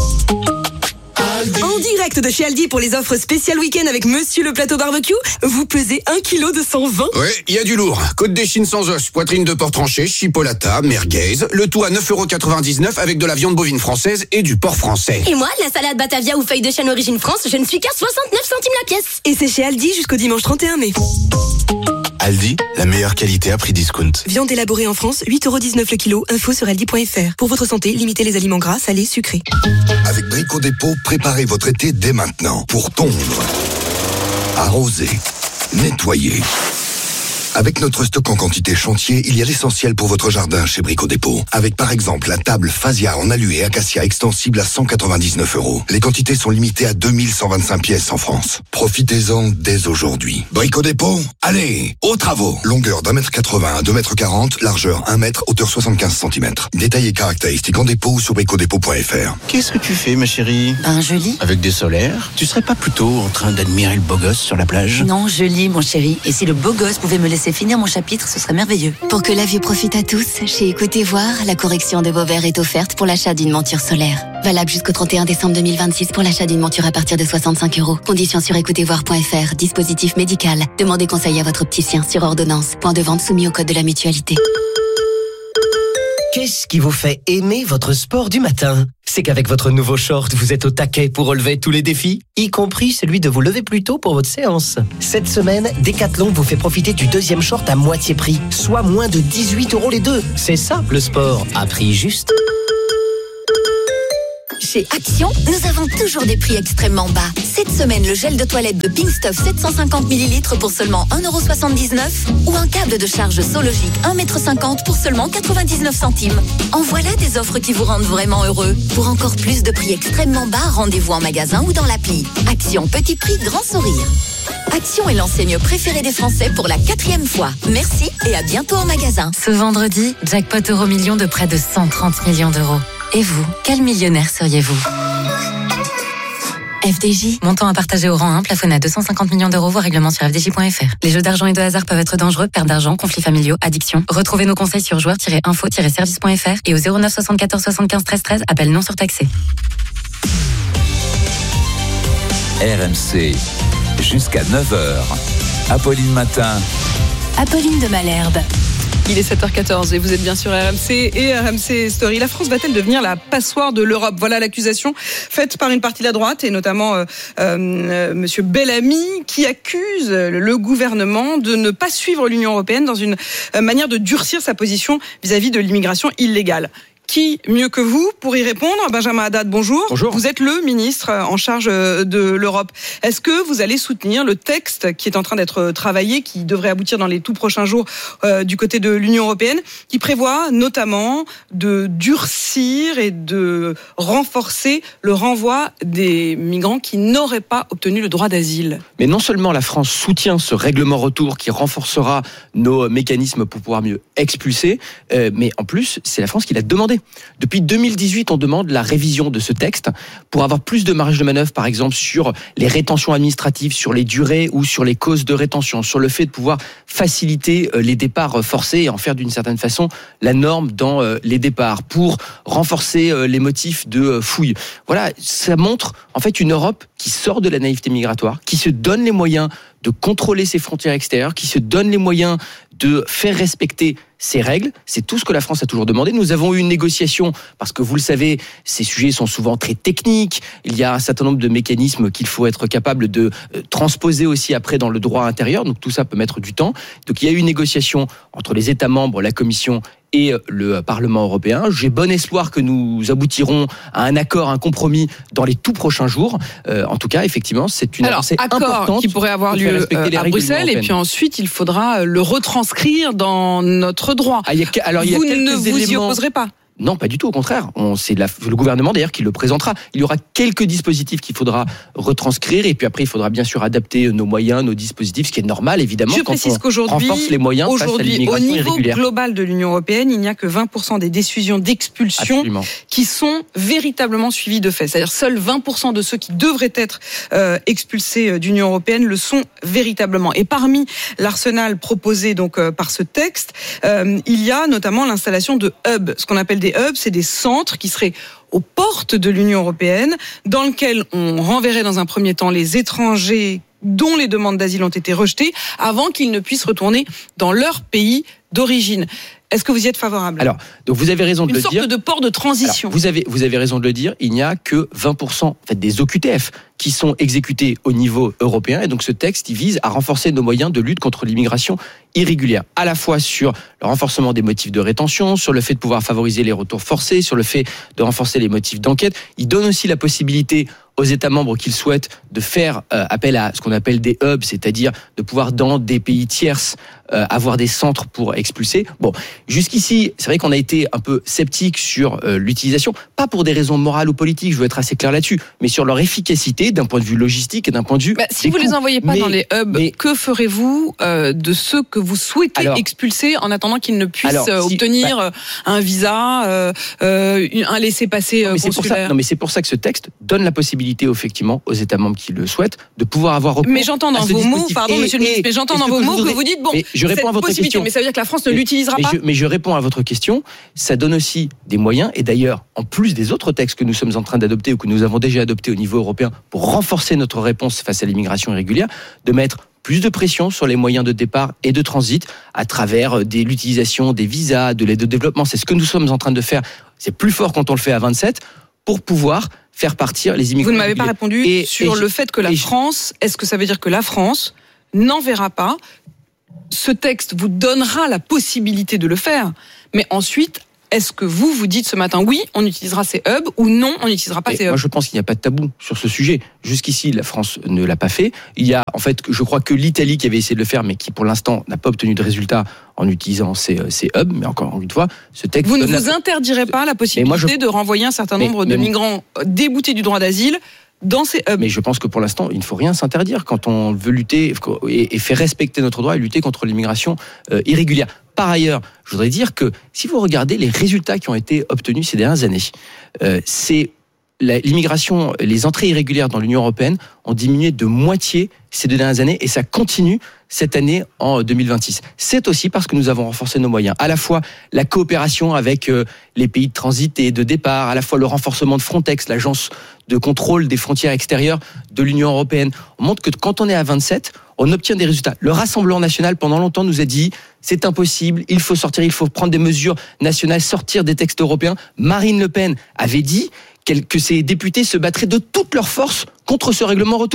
En direct de chez Aldi pour les offres spéciales week-end avec Monsieur le Plateau Barbecue, vous pesez 1 kg de 120. Ouais, il y a du lourd. Côte d'échine sans os, poitrine de porc tranché, chipolata, merguez, le tout à 9,99€ avec de la viande bovine française et du porc français. Et moi, la salade Batavia ou feuille de chêne origine France, je ne suis qu'à 69 centimes la pièce. Et c'est chez Aldi jusqu'au dimanche 31 mai. Aldi, la meilleure qualité à prix discount. Viande élaborée en France, 8,19€ le kilo. Info sur aldi.fr. Pour votre santé, limitez les aliments gras, salés, sucrés. Avec Brico Dépôt, préparez votre été dès maintenant. Pour tondre, arroser, nettoyer. Avec notre stock en quantité chantier, il y a l'essentiel pour votre jardin chez Brico Dépôt. Avec par exemple la table Phasia en alu et acacia extensible à 199€. Les quantités sont limitées à 2125 pièces en France. Profitez-en dès aujourd'hui. Brico Dépôt, allez, aux travaux. Longueur d'1,80 m à 2,40 m, largeur 1 m, hauteur 75 cm. Détails et caractéristiques en dépôt ou sur bricodépôt.fr. Qu'est-ce que tu fais, ma chérie? Je lis. Avec des solaires? Tu serais pas plutôt en train d'admirer le beau gosse sur la plage? Non, je lis, mon chéri. Et si le beau gosse pouvait me laisser finir mon chapitre, ce serait merveilleux. Pour que la vue profite à tous, chez Écoutez Voir, la correction de vos verres est offerte pour l'achat d'une monture solaire. Valable jusqu'au 31 décembre 2026 pour l'achat d'une monture à partir de 65€. Conditions sur écoutezvoir.fr. Dispositif médical. Demandez conseil à votre opticien sur ordonnance. Point de vente soumis au code de la mutualité. Qu'est-ce qui vous fait aimer votre sport du matin? C'est qu'avec votre nouveau short, vous êtes au taquet pour relever tous les défis, y compris celui de vous lever plus tôt pour votre séance. Cette semaine, Decathlon vous fait profiter du 2e short à moitié prix, soit moins de 18€ les deux. C'est ça, le sport, à prix juste. Chez Action, nous avons toujours des prix extrêmement bas. Cette semaine, le gel de toilette de Pink Stuff 750 ml pour seulement 1,79€ ou un câble de charge Sologic 1,50 m pour seulement 99 centimes. En voilà des offres qui vous rendent vraiment heureux. Pour encore plus de prix extrêmement bas, rendez-vous en magasin ou dans l'appli. Action, petit prix, grand sourire. Action est l'enseigne préférée des Français pour la 4e fois. Merci et à bientôt en magasin. Ce vendredi, jackpot Euromillions de près de 130 millions d'euros. Et vous, quel millionnaire seriez-vous? FDJ, montant à partager au rang 1, plafonné à 250 millions d'euros, voire règlement sur fdj.fr. Les jeux d'argent et de hasard peuvent être dangereux, perte d'argent, conflits familiaux, addiction. Retrouvez nos conseils sur joueurs-info-service.fr et au 09 74 75 13 13, appel non surtaxé. RMC, jusqu'à 9h. Apolline Matin. Apolline de Malherbe. Il est 7h14 et vous êtes bien sur RMC et RMC Story. La France va-t-elle devenir la passoire de l'Europe? Voilà l'accusation faite par une partie de la droite et notamment Monsieur Bellamy qui accuse le gouvernement de ne pas suivre l'Union européenne dans une manière de durcir sa position vis-à-vis de l'immigration illégale. Qui mieux que vous pour y répondre? Benjamin Haddad, bonjour. Bonjour. Vous êtes le ministre en charge de l'Europe. Est-ce que vous allez soutenir le texte qui est en train d'être travaillé, qui devrait aboutir dans les tout prochains jours du côté de l'Union européenne, qui prévoit notamment de durcir et de renforcer le renvoi des migrants qui n'auraient pas obtenu le droit d'asile? Mais non seulement la France soutient ce règlement retour qui renforcera nos mécanismes pour pouvoir mieux expulser, mais en plus, c'est la France qui l'a demandé. Depuis 2018, on demande la révision de ce texte pour avoir plus de marge de manœuvre, par exemple, sur les rétentions administratives, sur les durées ou sur les causes de rétention, sur le fait de pouvoir faciliter les départs forcés et en faire d'une certaine façon la norme dans les départs, pour renforcer les motifs de fouille. Voilà, ça montre en fait une Europe qui sort de la naïveté migratoire, qui se donne les moyens de contrôler ses frontières extérieures, qui se donne les moyens de faire respecter ces règles. C'est tout ce que la France a toujours demandé. Nous avons eu une négociation, parce que vous le savez, ces sujets sont souvent très techniques. Il y a un certain nombre de mécanismes qu'il faut être capable de transposer aussi après dans le droit intérieur. Donc tout ça peut mettre du temps. Donc il y a eu une négociation entre les États membres, la Commission et le Parlement européen. J'ai bon espoir que nous aboutirons à un accord, un compromis dans les tout prochains jours. En tout cas, effectivement, c'est une avancée importante qui pourrait avoir lieu à Bruxelles, et puis ensuite il faudra le retranscrire dans notre droit. Vous ne vous y opposerez pas? Non, pas du tout, au contraire. C'est le gouvernement d'ailleurs qui le présentera. Il y aura quelques dispositifs qu'il faudra retranscrire, et puis après il faudra bien sûr adapter nos moyens, nos dispositifs, ce qui est normal évidemment. Je précise qu'aujourd'hui, renforce les moyens face à l'immigration irrégulière. au niveau global de l'Union européenne, il n'y a que 20% des décisions d'expulsion qui sont véritablement suivies de fait. C'est-à-dire seuls 20% de ceux qui devraient être expulsés d'Union européenne le sont véritablement. Et parmi l'arsenal proposé donc par ce texte, il y a notamment l'installation de hubs, ce qu'on appelle des hubs, c'est des centres qui seraient aux portes de l'Union européenne, dans lesquels on renverrait dans un premier temps les étrangers dont les demandes d'asile ont été rejetées, avant qu'ils ne puissent retourner dans leur pays d'origine. Est-ce que vous y êtes favorable? Alors, donc vous avez raison de le dire. Une sorte de port de transition. Alors, vous avez raison de le dire. Il n'y a que 20% en fait, des OQTF qui sont exécutés au niveau européen. Et donc ce texte, il vise à renforcer nos moyens de lutte contre l'immigration irrégulière. À la fois sur le renforcement des motifs de rétention, sur le fait de pouvoir favoriser les retours forcés, sur le fait de renforcer les motifs d'enquête. Il donne aussi la possibilité aux États membres qu'ils souhaitent de faire appel à ce qu'on appelle des hubs, c'est-à-dire de pouvoir dans des pays tierces avoir des centres pour expulser. Bon, jusqu'ici, c'est vrai qu'on a été un peu sceptique sur l'utilisation, pas pour des raisons morales ou politiques, je veux être assez clair là-dessus, mais sur leur efficacité d'un point de vue logistique et d'un point de vue si vous ne les envoyez pas dans les hubs, que ferez-vous de ceux que vous souhaitez expulser en attendant qu'ils ne puissent obtenir un visa, un laissez-passer consulaire? Non, mais c'est pour ça que ce texte donne la possibilité effectivement aux États membres qui le souhaitent de pouvoir avoir recours. Mais j'entends dans vos mots, pardon monsieur le ministre, mais j'entends dans vos mots que vous dites je réponds à votre question. Mais ça veut dire que la France ne l'utilisera pas. Mais je réponds à votre question. Ça donne aussi des moyens, et d'ailleurs, en plus des autres textes que nous sommes en train d'adopter ou que nous avons déjà adoptés au niveau européen pour renforcer notre réponse face à l'immigration irrégulière, de mettre plus de pression sur les moyens de départ et de transit à travers l'utilisation des visas, de l'aide au développement. C'est ce que nous sommes en train de faire. C'est plus fort quand on le fait à 27 pour pouvoir faire partir les immigrants. Vous ne m'avez pas répondu sur le fait que la France, est-ce que ça veut dire que la France n'enverra pas? Ce texte vous donnera la possibilité de le faire, mais ensuite, est-ce que vous dites ce matin, oui, on utilisera ces hubs, ou non, on n'utilisera pas ces hubs? Moi, je pense qu'il n'y a pas de tabou sur ce sujet. Jusqu'ici, la France ne l'a pas fait. Il y a, en fait, je crois que l'Italie qui avait essayé de le faire, mais qui, pour l'instant, n'a pas obtenu de résultat en utilisant ces hubs. Mais encore une fois, ce texte... Vous ne vous interdirez pas la possibilité de renvoyer un certain nombre de migrants déboutés du droit d'asile dans ces hubs? Mais je pense que pour l'instant, il ne faut rien s'interdire quand on veut lutter et faire respecter notre droit et lutter contre l'immigration irrégulière. Par ailleurs, je voudrais dire que si vous regardez les résultats qui ont été obtenus ces dernières années, c'est l'immigration, les entrées irrégulières dans l'Union européenne ont diminué de moitié ces 2 dernières années, et ça continue cette année en 2026. C'est aussi parce que nous avons renforcé nos moyens. À la fois la coopération avec les pays de transit et de départ, à la fois le renforcement de Frontex, l'agence de contrôle des frontières extérieures de l'Union européenne. On montre que quand on est à 27, on obtient des résultats. Le Rassemblement national, pendant longtemps, nous a dit c'est impossible, il faut sortir, il faut prendre des mesures nationales, sortir des textes européens. Marine Le Pen avait dit que ses députés se battraient de toutes leurs forces contre ce règlement retour,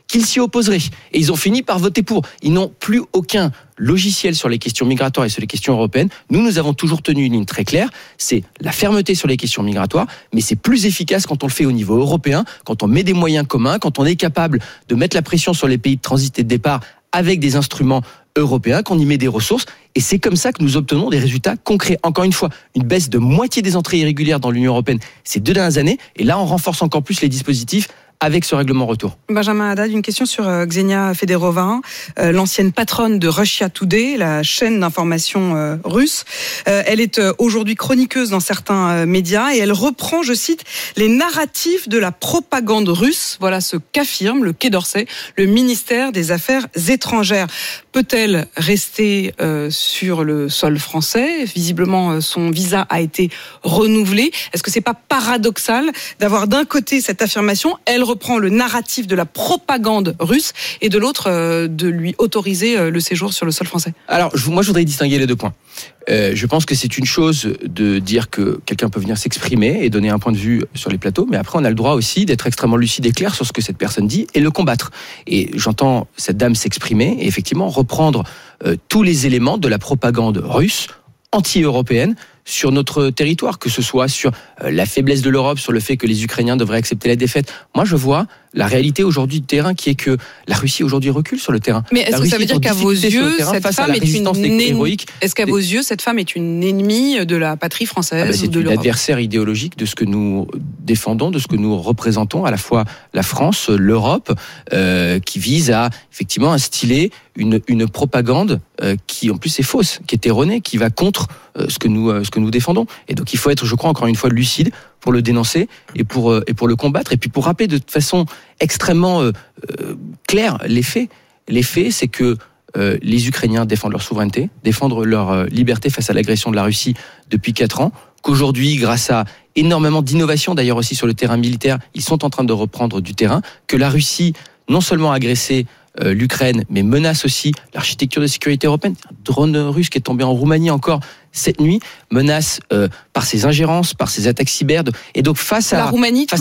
qu'ils s'y opposeraient. Et ils ont fini par voter pour. Ils n'ont plus aucun logiciel sur les questions migratoires et sur les questions européennes. Nous avons toujours tenu une ligne très claire. C'est la fermeté sur les questions migratoires, mais c'est plus efficace quand on le fait au niveau européen, quand on met des moyens communs, quand on est capable de mettre la pression sur les pays de transit et de départ avec des instruments européens, qu'on y met des ressources. Et c'est comme ça que nous obtenons des résultats concrets. Encore une fois, une baisse de moitié des entrées irrégulières dans l'Union européenne ces 2 dernières années. Et là, on renforce encore plus les dispositifs avec ce règlement retour. Benjamin Haddad, une question sur Ksenia Federova, l'ancienne patronne de Russia Today, la chaîne d'information russe. Elle est aujourd'hui chroniqueuse dans certains médias et elle reprend, je cite, les narratifs de la propagande russe. Voilà ce qu'affirme le Quai d'Orsay, le ministère des Affaires étrangères. Peut-elle rester sur le sol français ? Visiblement, son visa a été renouvelé. Est-ce que c'est pas paradoxal d'avoir d'un côté cette affirmation, elle reprend le narratif de la propagande russe, et de l'autre, de lui autoriser le séjour sur le sol français? Alors, moi, je voudrais distinguer les 2 points. Je pense que c'est une chose de dire que quelqu'un peut venir s'exprimer et donner un point de vue sur les plateaux, mais après, on a le droit aussi d'être extrêmement lucide et clair sur ce que cette personne dit et le combattre. Et j'entends cette dame s'exprimer et effectivement reprendre tous les éléments de la propagande russe, anti-européenne, sur notre territoire, que ce soit sur la faiblesse de l'Europe, sur le fait que les Ukrainiens devraient accepter la défaite. Moi, je vois la réalité aujourd'hui du terrain qui est que la Russie aujourd'hui recule sur le terrain. Mais est-ce que ça veut dire qu'à vos yeux, cette femme est une héroïque ? Est-ce qu'à vos yeux, cette femme est une ennemie de la patrie française ou de l'Europe ? C'est une adversaire idéologique de ce que nous défendons, de ce que nous représentons, à la fois la France, l'Europe, qui vise à effectivement instiller une propagande qui en plus est fausse, qui est erronée, qui va contre ce que nous défendons. Et donc il faut être, je crois, encore une fois lucide pour le dénoncer et pour le combattre, et puis pour rappeler de façon extrêmement claire les faits. Les faits, c'est que les Ukrainiens défendent leur souveraineté, défendent leur liberté face à l'agression de la Russie depuis 4 ans, qu'aujourd'hui, grâce à énormément d'innovations, d'ailleurs aussi sur le terrain militaire, ils sont en train de reprendre du terrain, que la Russie non seulement a agressé l'Ukraine, mais menace aussi l'architecture de sécurité européenne. Un drone russe qui est tombé en Roumanie encore cette nuit, menace par ses ingérences, par ses attaques cyber. Et donc face à...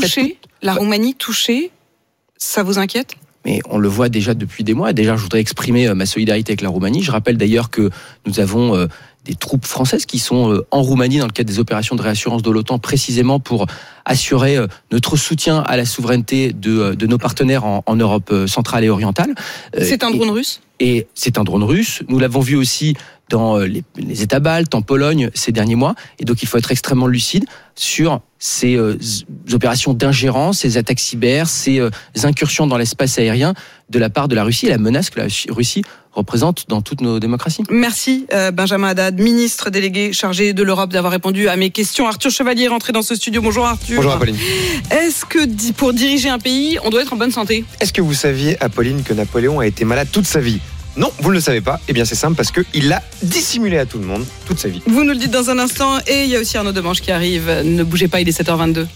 La Roumanie touchée, ça vous inquiète ? Mais on le voit déjà depuis des mois. Déjà, je voudrais exprimer ma solidarité avec la Roumanie. Je rappelle d'ailleurs que nous avons des troupes françaises qui sont en Roumanie dans le cadre des opérations de réassurance de l'OTAN, précisément pour assurer notre soutien à la souveraineté de nos partenaires en Europe centrale et orientale. C'est un drone russe ? Et c'est un drone russe. Nous l'avons vu aussi dans les États baltes, en Pologne, ces derniers mois. Et donc, il faut être extrêmement lucide sur ces opérations d'ingérence, ces attaques cyber, ces incursions dans l'espace aérien de la part de la Russie et la menace que la Russie représente dans toutes nos démocraties. Merci Benjamin Haddad, ministre délégué chargé de l'Europe, d'avoir répondu à mes questions. Arthur Chevalier est rentré dans ce studio. Bonjour Arthur. Bonjour Apolline. Est-ce que pour diriger un pays, on doit être en bonne santé ? Est-ce que vous saviez, Apolline, que Napoléon a été malade toute sa vie ? Non, vous ne le savez pas. Eh bien, c'est simple, parce qu'il l'a dissimulé à tout le monde toute sa vie. Vous nous le dites dans un instant. Et il y a aussi Arnaud Demange qui arrive. Ne bougez pas, il est 7h22.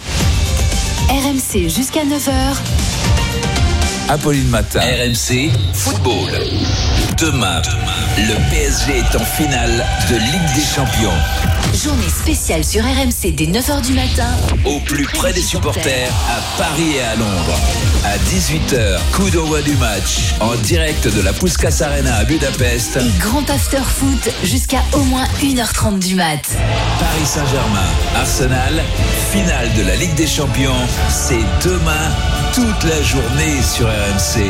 RMC jusqu'à 9h. Apolline Matin. RMC Football. Demain, le PSG est en finale de Ligue des Champions. Journée spéciale sur RMC dès 9h du matin. Au plus près des supporters, à Paris et à Londres. À 18h, coup d'envoi du match. En direct de la Puskás Arena à Budapest. Et grand after foot jusqu'à au moins 1h30 du mat. Paris Saint-Germain, Arsenal, finale de la Ligue des Champions. C'est demain, toute la journée sur RMC.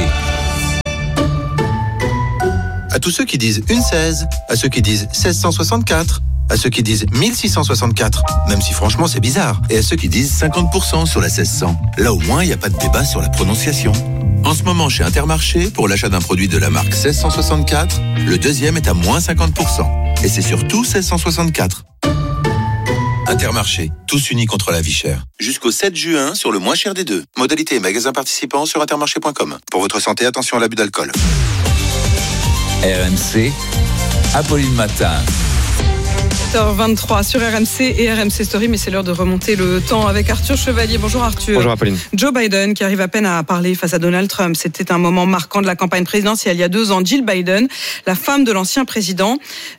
À tous ceux qui disent une 16, à ceux qui disent 1664, à ceux qui disent 1664, même si franchement c'est bizarre, et à ceux qui disent 50% sur la 1600. Là au moins il n'y a pas de débat sur la prononciation. En ce moment chez Intermarché, pour l'achat d'un produit de la marque 1664, le deuxième est à moins 50%. Et c'est surtout 1664. Intermarché, tous unis contre la vie chère. Jusqu'au 7 juin sur le moins cher des deux. Modalité et magasins participants sur intermarché.com. Pour votre santé, attention à l'abus d'alcool. RMC, Apolline Matin. 7h23 sur RMC et RMC Story, mais c'est l'heure de remonter le temps avec Arthur Chevalier. Bonjour Arthur. Bonjour Apolline. Joe Biden qui arrive à peine à parler face à Donald Trump. C'était un moment marquant de la campagne présidentielle il y a 2 ans. Jill Biden, la femme de l'ancien président,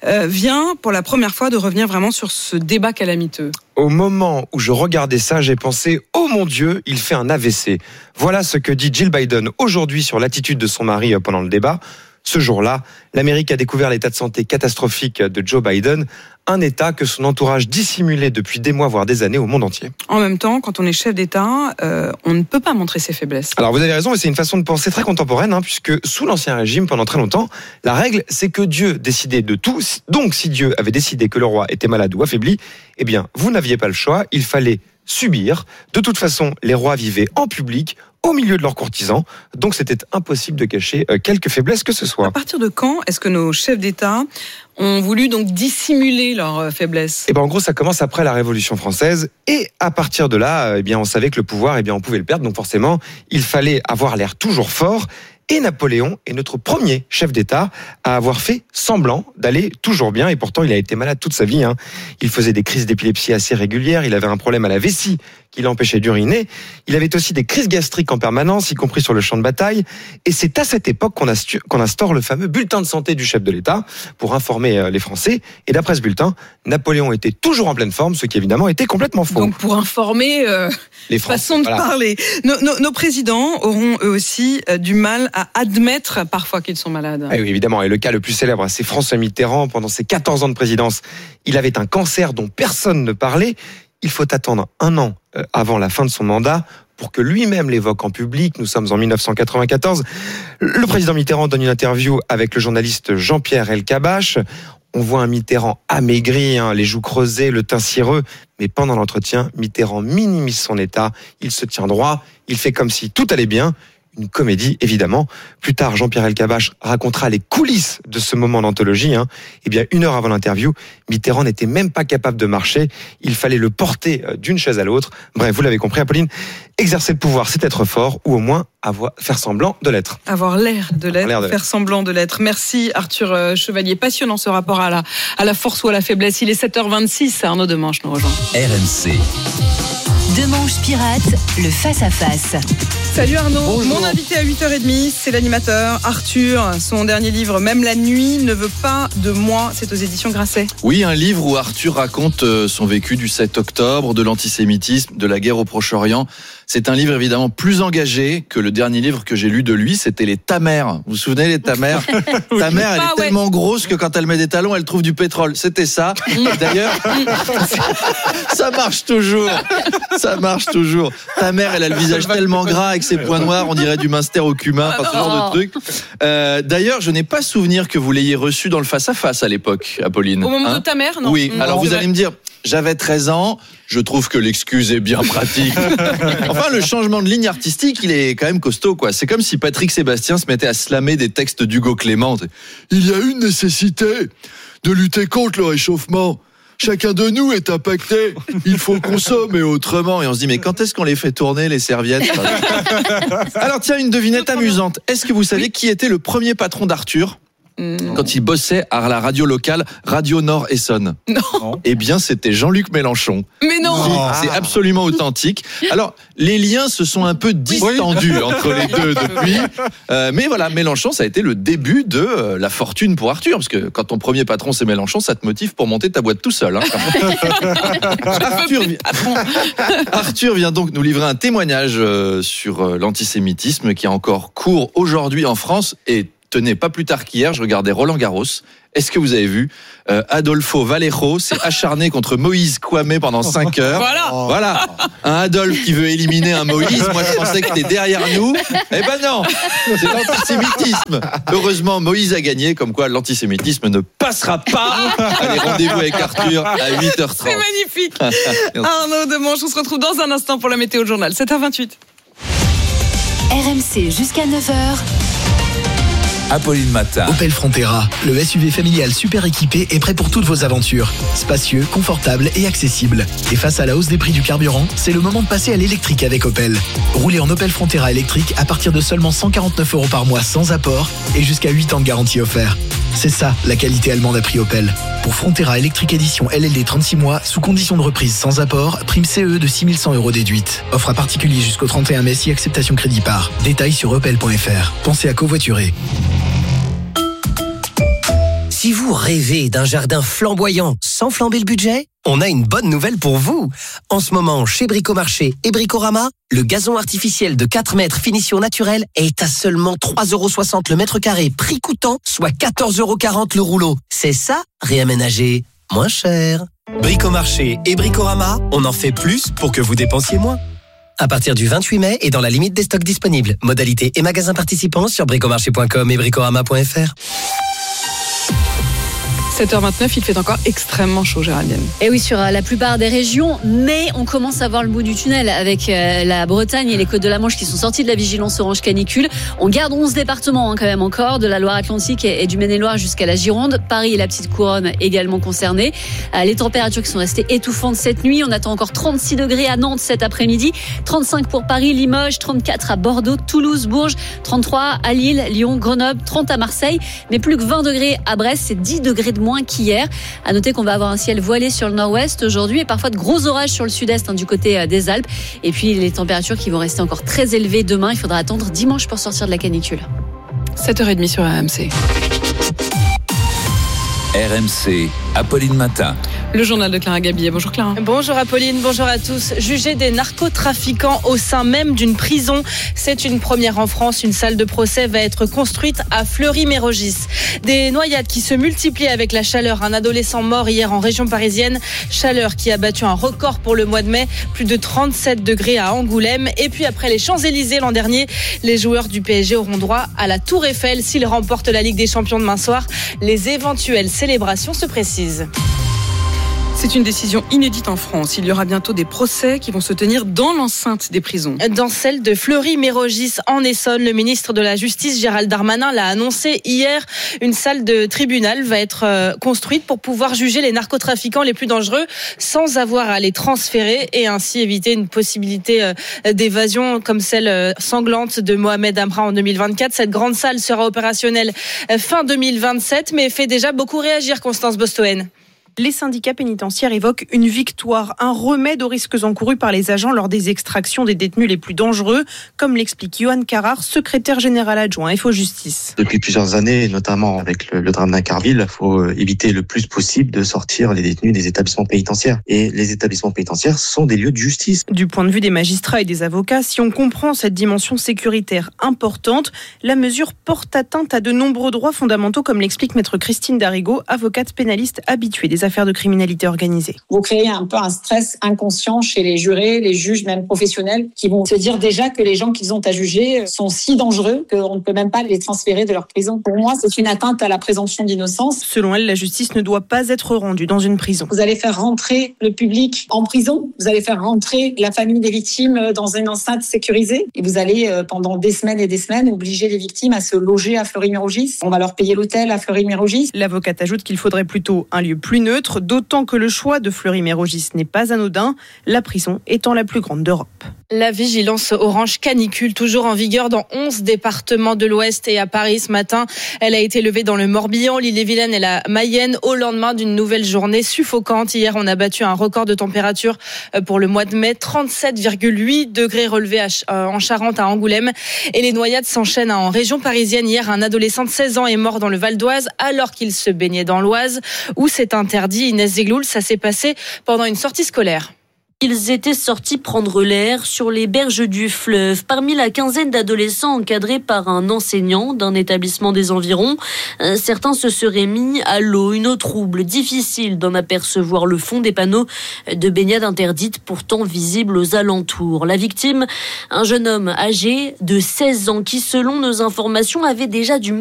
vient pour la première fois de revenir vraiment sur ce débat calamiteux. Au moment où je regardais ça, j'ai pensé « Oh mon Dieu, il fait un AVC ». Voilà ce que dit Jill Biden aujourd'hui sur l'attitude de son mari pendant le débat. Ce jour-là, l'Amérique a découvert l'état de santé catastrophique de Joe Biden, un état que son entourage dissimulait depuis des mois, voire des années au monde entier. En même temps, quand on est chef d'État, on ne peut pas montrer ses faiblesses. Alors vous avez raison, et c'est une façon de penser très contemporaine, puisque sous l'Ancien Régime, pendant très longtemps, la règle, c'est que Dieu décidait de tout. Donc si Dieu avait décidé que le roi était malade ou affaibli, eh bien, vous n'aviez pas le choix, il fallait subir. De toute façon, les rois vivaient en public, au milieu de leurs courtisans, donc c'était impossible de cacher quelque faiblesse que ce soit. À partir de quand est-ce que nos chefs d'État ont voulu donc dissimuler leurs faiblesses ? En gros, ça commence après la Révolution française, et à partir de là, on savait que le pouvoir, on pouvait le perdre, donc forcément, il fallait avoir l'air toujours fort. Et Napoléon est notre premier chef d'État à avoir fait semblant d'aller toujours bien. Et pourtant, il a été malade toute sa vie. Il faisait des crises d'épilepsie assez régulières. Il avait un problème à la vessie qui l'empêchait d'uriner. Il avait aussi des crises gastriques en permanence, y compris sur le champ de bataille. Et c'est à cette époque qu'on instaure le fameux bulletin de santé du chef de l'État pour informer les Français. Et d'après ce bulletin, Napoléon était toujours en pleine forme, ce qui évidemment était complètement faux. Donc pour informer les Français, façon de parler. Nos présidents auront eux aussi du mal à admettre parfois qu'ils sont malades. Oui, évidemment. Et le cas le plus célèbre, c'est François Mitterrand. Pendant ses 14 ans de présidence, il avait un cancer dont personne ne parlait. Il faut attendre 1 an avant la fin de son mandat pour que lui-même l'évoque en public. Nous sommes en 1994. Le président Mitterrand donne une interview avec le journaliste Jean-Pierre Elkabbach. On voit un Mitterrand amaigri, les joues creusées, le teint cireux. Mais pendant l'entretien, Mitterrand minimise son état. Il se tient droit. Il fait comme si tout allait bien. Une comédie, évidemment. Plus tard, Jean-Pierre Elkabbach racontera les coulisses de ce moment d'anthologie. 1 heure avant l'interview, Mitterrand n'était même pas capable de marcher. Il fallait le porter d'une chaise à l'autre. Bref, vous l'avez compris, Apolline, exercer le pouvoir, c'est être fort, ou au moins faire semblant de l'être. Avoir l'air de l'être, faire semblant de l'être. Merci Arthur Chevalier. Passionnant ce rapport à la force ou à la faiblesse. Il est 7h26, Arnaud Demanche nous rejoint. RMC. Demanche pirate, le face-à-face. Salut Arnaud. Bonjour. Mon invité à 8h30, c'est l'animateur Arthur. Son dernier livre, Même la nuit ne veut pas de moi, c'est aux éditions Grasset. Oui, un livre où Arthur raconte son vécu du 7 octobre, de l'antisémitisme, de la guerre au Proche-Orient. C'est un livre évidemment plus engagé que le dernier livre que j'ai lu de lui, c'était les Ta mère. Vous vous souvenez, les Ta mère? Ta mère, elle est tellement grosse que quand elle met des talons, elle trouve du pétrole. C'était ça. D'ailleurs, ça marche toujours. Ça marche toujours. Ta mère, elle a le visage tellement gras avec ses points noirs, on dirait du Munster au cumin, enfin ce genre de truc. D'ailleurs, je n'ai pas souvenir que vous l'ayez reçu dans le face-à-face à l'époque, Apolline. Au moment de Ta mère, non? Oui, alors vous allez me dire, j'avais 13 ans, je trouve que l'excuse est bien pratique. Enfin, le changement de ligne artistique, il est quand même costaud, quoi. C'est comme si Patrick Sébastien se mettait à slammer des textes d'Hugo Clément. Il y a une nécessité de lutter contre le réchauffement. Chacun de nous est impacté. Il faut consommer autrement. Et on se dit, mais quand est-ce qu'on les fait tourner, les serviettes? Alors tiens, une devinette amusante. Est-ce que vous savez qui était le premier patron d'Arthur quand il bossait à la radio locale Radio Nord Essonne? Non. Eh bien, c'était Jean-Luc Mélenchon. Mais non. C'est absolument authentique. Alors, les liens se sont un peu distendus entre les deux depuis. Mais voilà, Mélenchon, ça a été le début de la fortune pour Arthur. Parce que quand ton premier patron, c'est Mélenchon, ça te motive pour monter ta boîte tout seul. Arthur vient donc nous livrer un témoignage sur l'antisémitisme qui est encore court aujourd'hui en France. Et tenez, pas plus tard qu'hier, je regardais Roland Garros. Est-ce que vous avez vu Adolfo Vallejo s'est acharné contre Moïse Kwame pendant 5 heures. Voilà. Un Adolphe qui veut éliminer un Moïse. Moi, je pensais que c'était derrière nous. Eh ben non, c'est l'antisémitisme. Heureusement, Moïse a gagné, comme quoi l'antisémitisme ne passera pas. Allez, rendez-vous avec Arthur à 8h30. C'est magnifique. Arnaud Demanche, on se retrouve dans un instant pour la météo journal. 7h28. RMC jusqu'à 9h. Apolline Matin. Opel Frontera, le SUV familial super équipé est prêt pour toutes vos aventures. Spacieux, confortable et accessible. Et face à la hausse des prix du carburant, c'est le moment de passer à l'électrique avec Opel. Roulez en Opel Frontera électrique à partir de seulement 149 € par mois sans apport et jusqu'à 8 ans de garantie offert. C'est ça, la qualité allemande à prix Opel. Pour Frontera électrique édition LLD 36 mois, sous condition de reprise sans apport, prime CE de 6 100 € déduite. Offre à particulier jusqu'au 31 mai si acceptation crédit par. Détails sur opel.fr. Pensez à covoiturer. Si vous rêvez d'un jardin flamboyant sans flamber le budget, on a une bonne nouvelle pour vous. En ce moment, chez Bricomarché et Bricorama, le gazon artificiel de 4 mètres finition naturelle est à seulement 3,60 € le mètre carré, prix coûtant, soit 14,40 € le rouleau. C'est ça, réaménager moins cher. Bricomarché et Bricorama, on en fait plus pour que vous dépensiez moins. À partir du 28 mai et dans la limite des stocks disponibles. Modalités et magasins participants sur bricomarché.com et bricorama.fr. 7h29, il fait encore extrêmement chaud, Géraldine. Et oui, sur la plupart des régions, mais on commence à voir le bout du tunnel avec la Bretagne et les Côtes de la Manche qui sont sortis de la vigilance orange canicule. On garde 11 départements quand même encore, de la Loire-Atlantique et du Maine-et-Loire jusqu'à la Gironde. Paris et la Petite Couronne également concernés. Les températures qui sont restées étouffantes cette nuit. On attend encore 36 degrés à Nantes cet après-midi, 35 pour Paris, Limoges, 34 à Bordeaux, Toulouse, Bourges, 33 à Lille, Lyon, Grenoble, 30 à Marseille, mais plus que 20 degrés à Brest, c'est 10 degrés de moins qu'hier. À noter qu'on va avoir un ciel voilé sur le nord-ouest aujourd'hui et parfois de gros orages sur le sud-est du côté des Alpes. Et puis les températures qui vont rester encore très élevées demain. Il faudra attendre dimanche pour sortir de la canicule. 7h30 sur RMC. RMC, Apolline Matin. Le journal de Clara Gabillet. Bonjour Clara. Bonjour Apolline, bonjour à tous. Juger des narcotrafiquants au sein même d'une prison, c'est une première en France. Une salle de procès va être construite à Fleury-Mérogis. Des noyades qui se multiplient avec la chaleur. Un adolescent mort hier en région parisienne. Chaleur qui a battu un record pour le mois de mai. Plus de 37 degrés à Angoulême. Et puis après les Champs-Élysées l'an dernier, les joueurs du PSG auront droit à la Tour Eiffel s'ils remportent la Ligue des Champions demain soir. Les éventuelles célébrations se précisent. C'est une décision inédite en France. Il y aura bientôt des procès qui vont se tenir dans l'enceinte des prisons. Dans celle de Fleury-Mérogis en Essonne, le ministre de la Justice Gérald Darmanin l'a annoncé hier. Une salle de tribunal va être construite pour pouvoir juger les narcotrafiquants les plus dangereux sans avoir à les transférer et ainsi éviter une possibilité d'évasion comme celle sanglante de Mohamed Amra en 2024. Cette grande salle sera opérationnelle fin 2027 mais fait déjà beaucoup réagir Constance Bostoen. Les syndicats pénitentiaires évoquent une victoire, un remède aux risques encourus par les agents lors des extractions des détenus les plus dangereux, comme l'explique Johan Carrard, secrétaire général adjoint FO Justice. Depuis plusieurs années, notamment avec le drame d'Incarville, il faut éviter le plus possible de sortir les détenus des établissements pénitentiaires. Et les établissements pénitentiaires sont des lieux de justice. Du point de vue des magistrats et des avocats, si on comprend cette dimension sécuritaire importante, la mesure porte atteinte à de nombreux droits fondamentaux, comme l'explique maître Christine Darigo, avocate pénaliste habituée des affaires de criminalité organisée. Vous créez un peu un stress inconscient chez les jurés, les juges, même professionnels, qui vont se dire déjà que les gens qu'ils ont à juger sont si dangereux qu'on ne peut même pas les transférer de leur prison. Pour moi, c'est une atteinte à la présomption d'innocence. Selon elle, la justice ne doit pas être rendue dans une prison. Vous allez faire rentrer le public en prison, vous allez faire rentrer la famille des victimes dans une enceinte sécurisée et vous allez, pendant des semaines et des semaines, obliger les victimes à se loger à Fleury-Mérogis. On va leur payer l'hôtel à Fleury-Mérogis. L'avocate ajoute qu'il faudrait plutôt un lieu plus neutre, d'autant que le choix de Fleury-Mérogis n'est pas anodin, la prison étant la plus grande d'Europe. La vigilance orange canicule, toujours en vigueur dans 11 départements de l'Ouest et à Paris ce matin. Elle a été levée dans le Morbihan, l'Ille-et-Vilaine et la Mayenne au lendemain d'une nouvelle journée suffocante. Hier, on a battu un record de température pour le mois de mai, 37,8 degrés relevés en Charente à Angoulême. Et les noyades s'enchaînent en région parisienne. Hier, un adolescent de 16 ans est mort dans le Val d'Oise alors qu'il se baignait dans l'Oise où c'est interdit. Inès Zegloul, ça s'est passé pendant une sortie scolaire. Ils étaient sortis prendre l'air sur les berges du fleuve. Parmi la quinzaine d'adolescents encadrés par un enseignant d'un établissement des environs, certains se seraient mis à l'eau, une eau trouble, difficile d'en apercevoir le fond des panneaux de baignade interdite, pourtant visibles aux alentours. La victime, un jeune homme âgé de 16 ans qui, selon nos informations, avait déjà du mal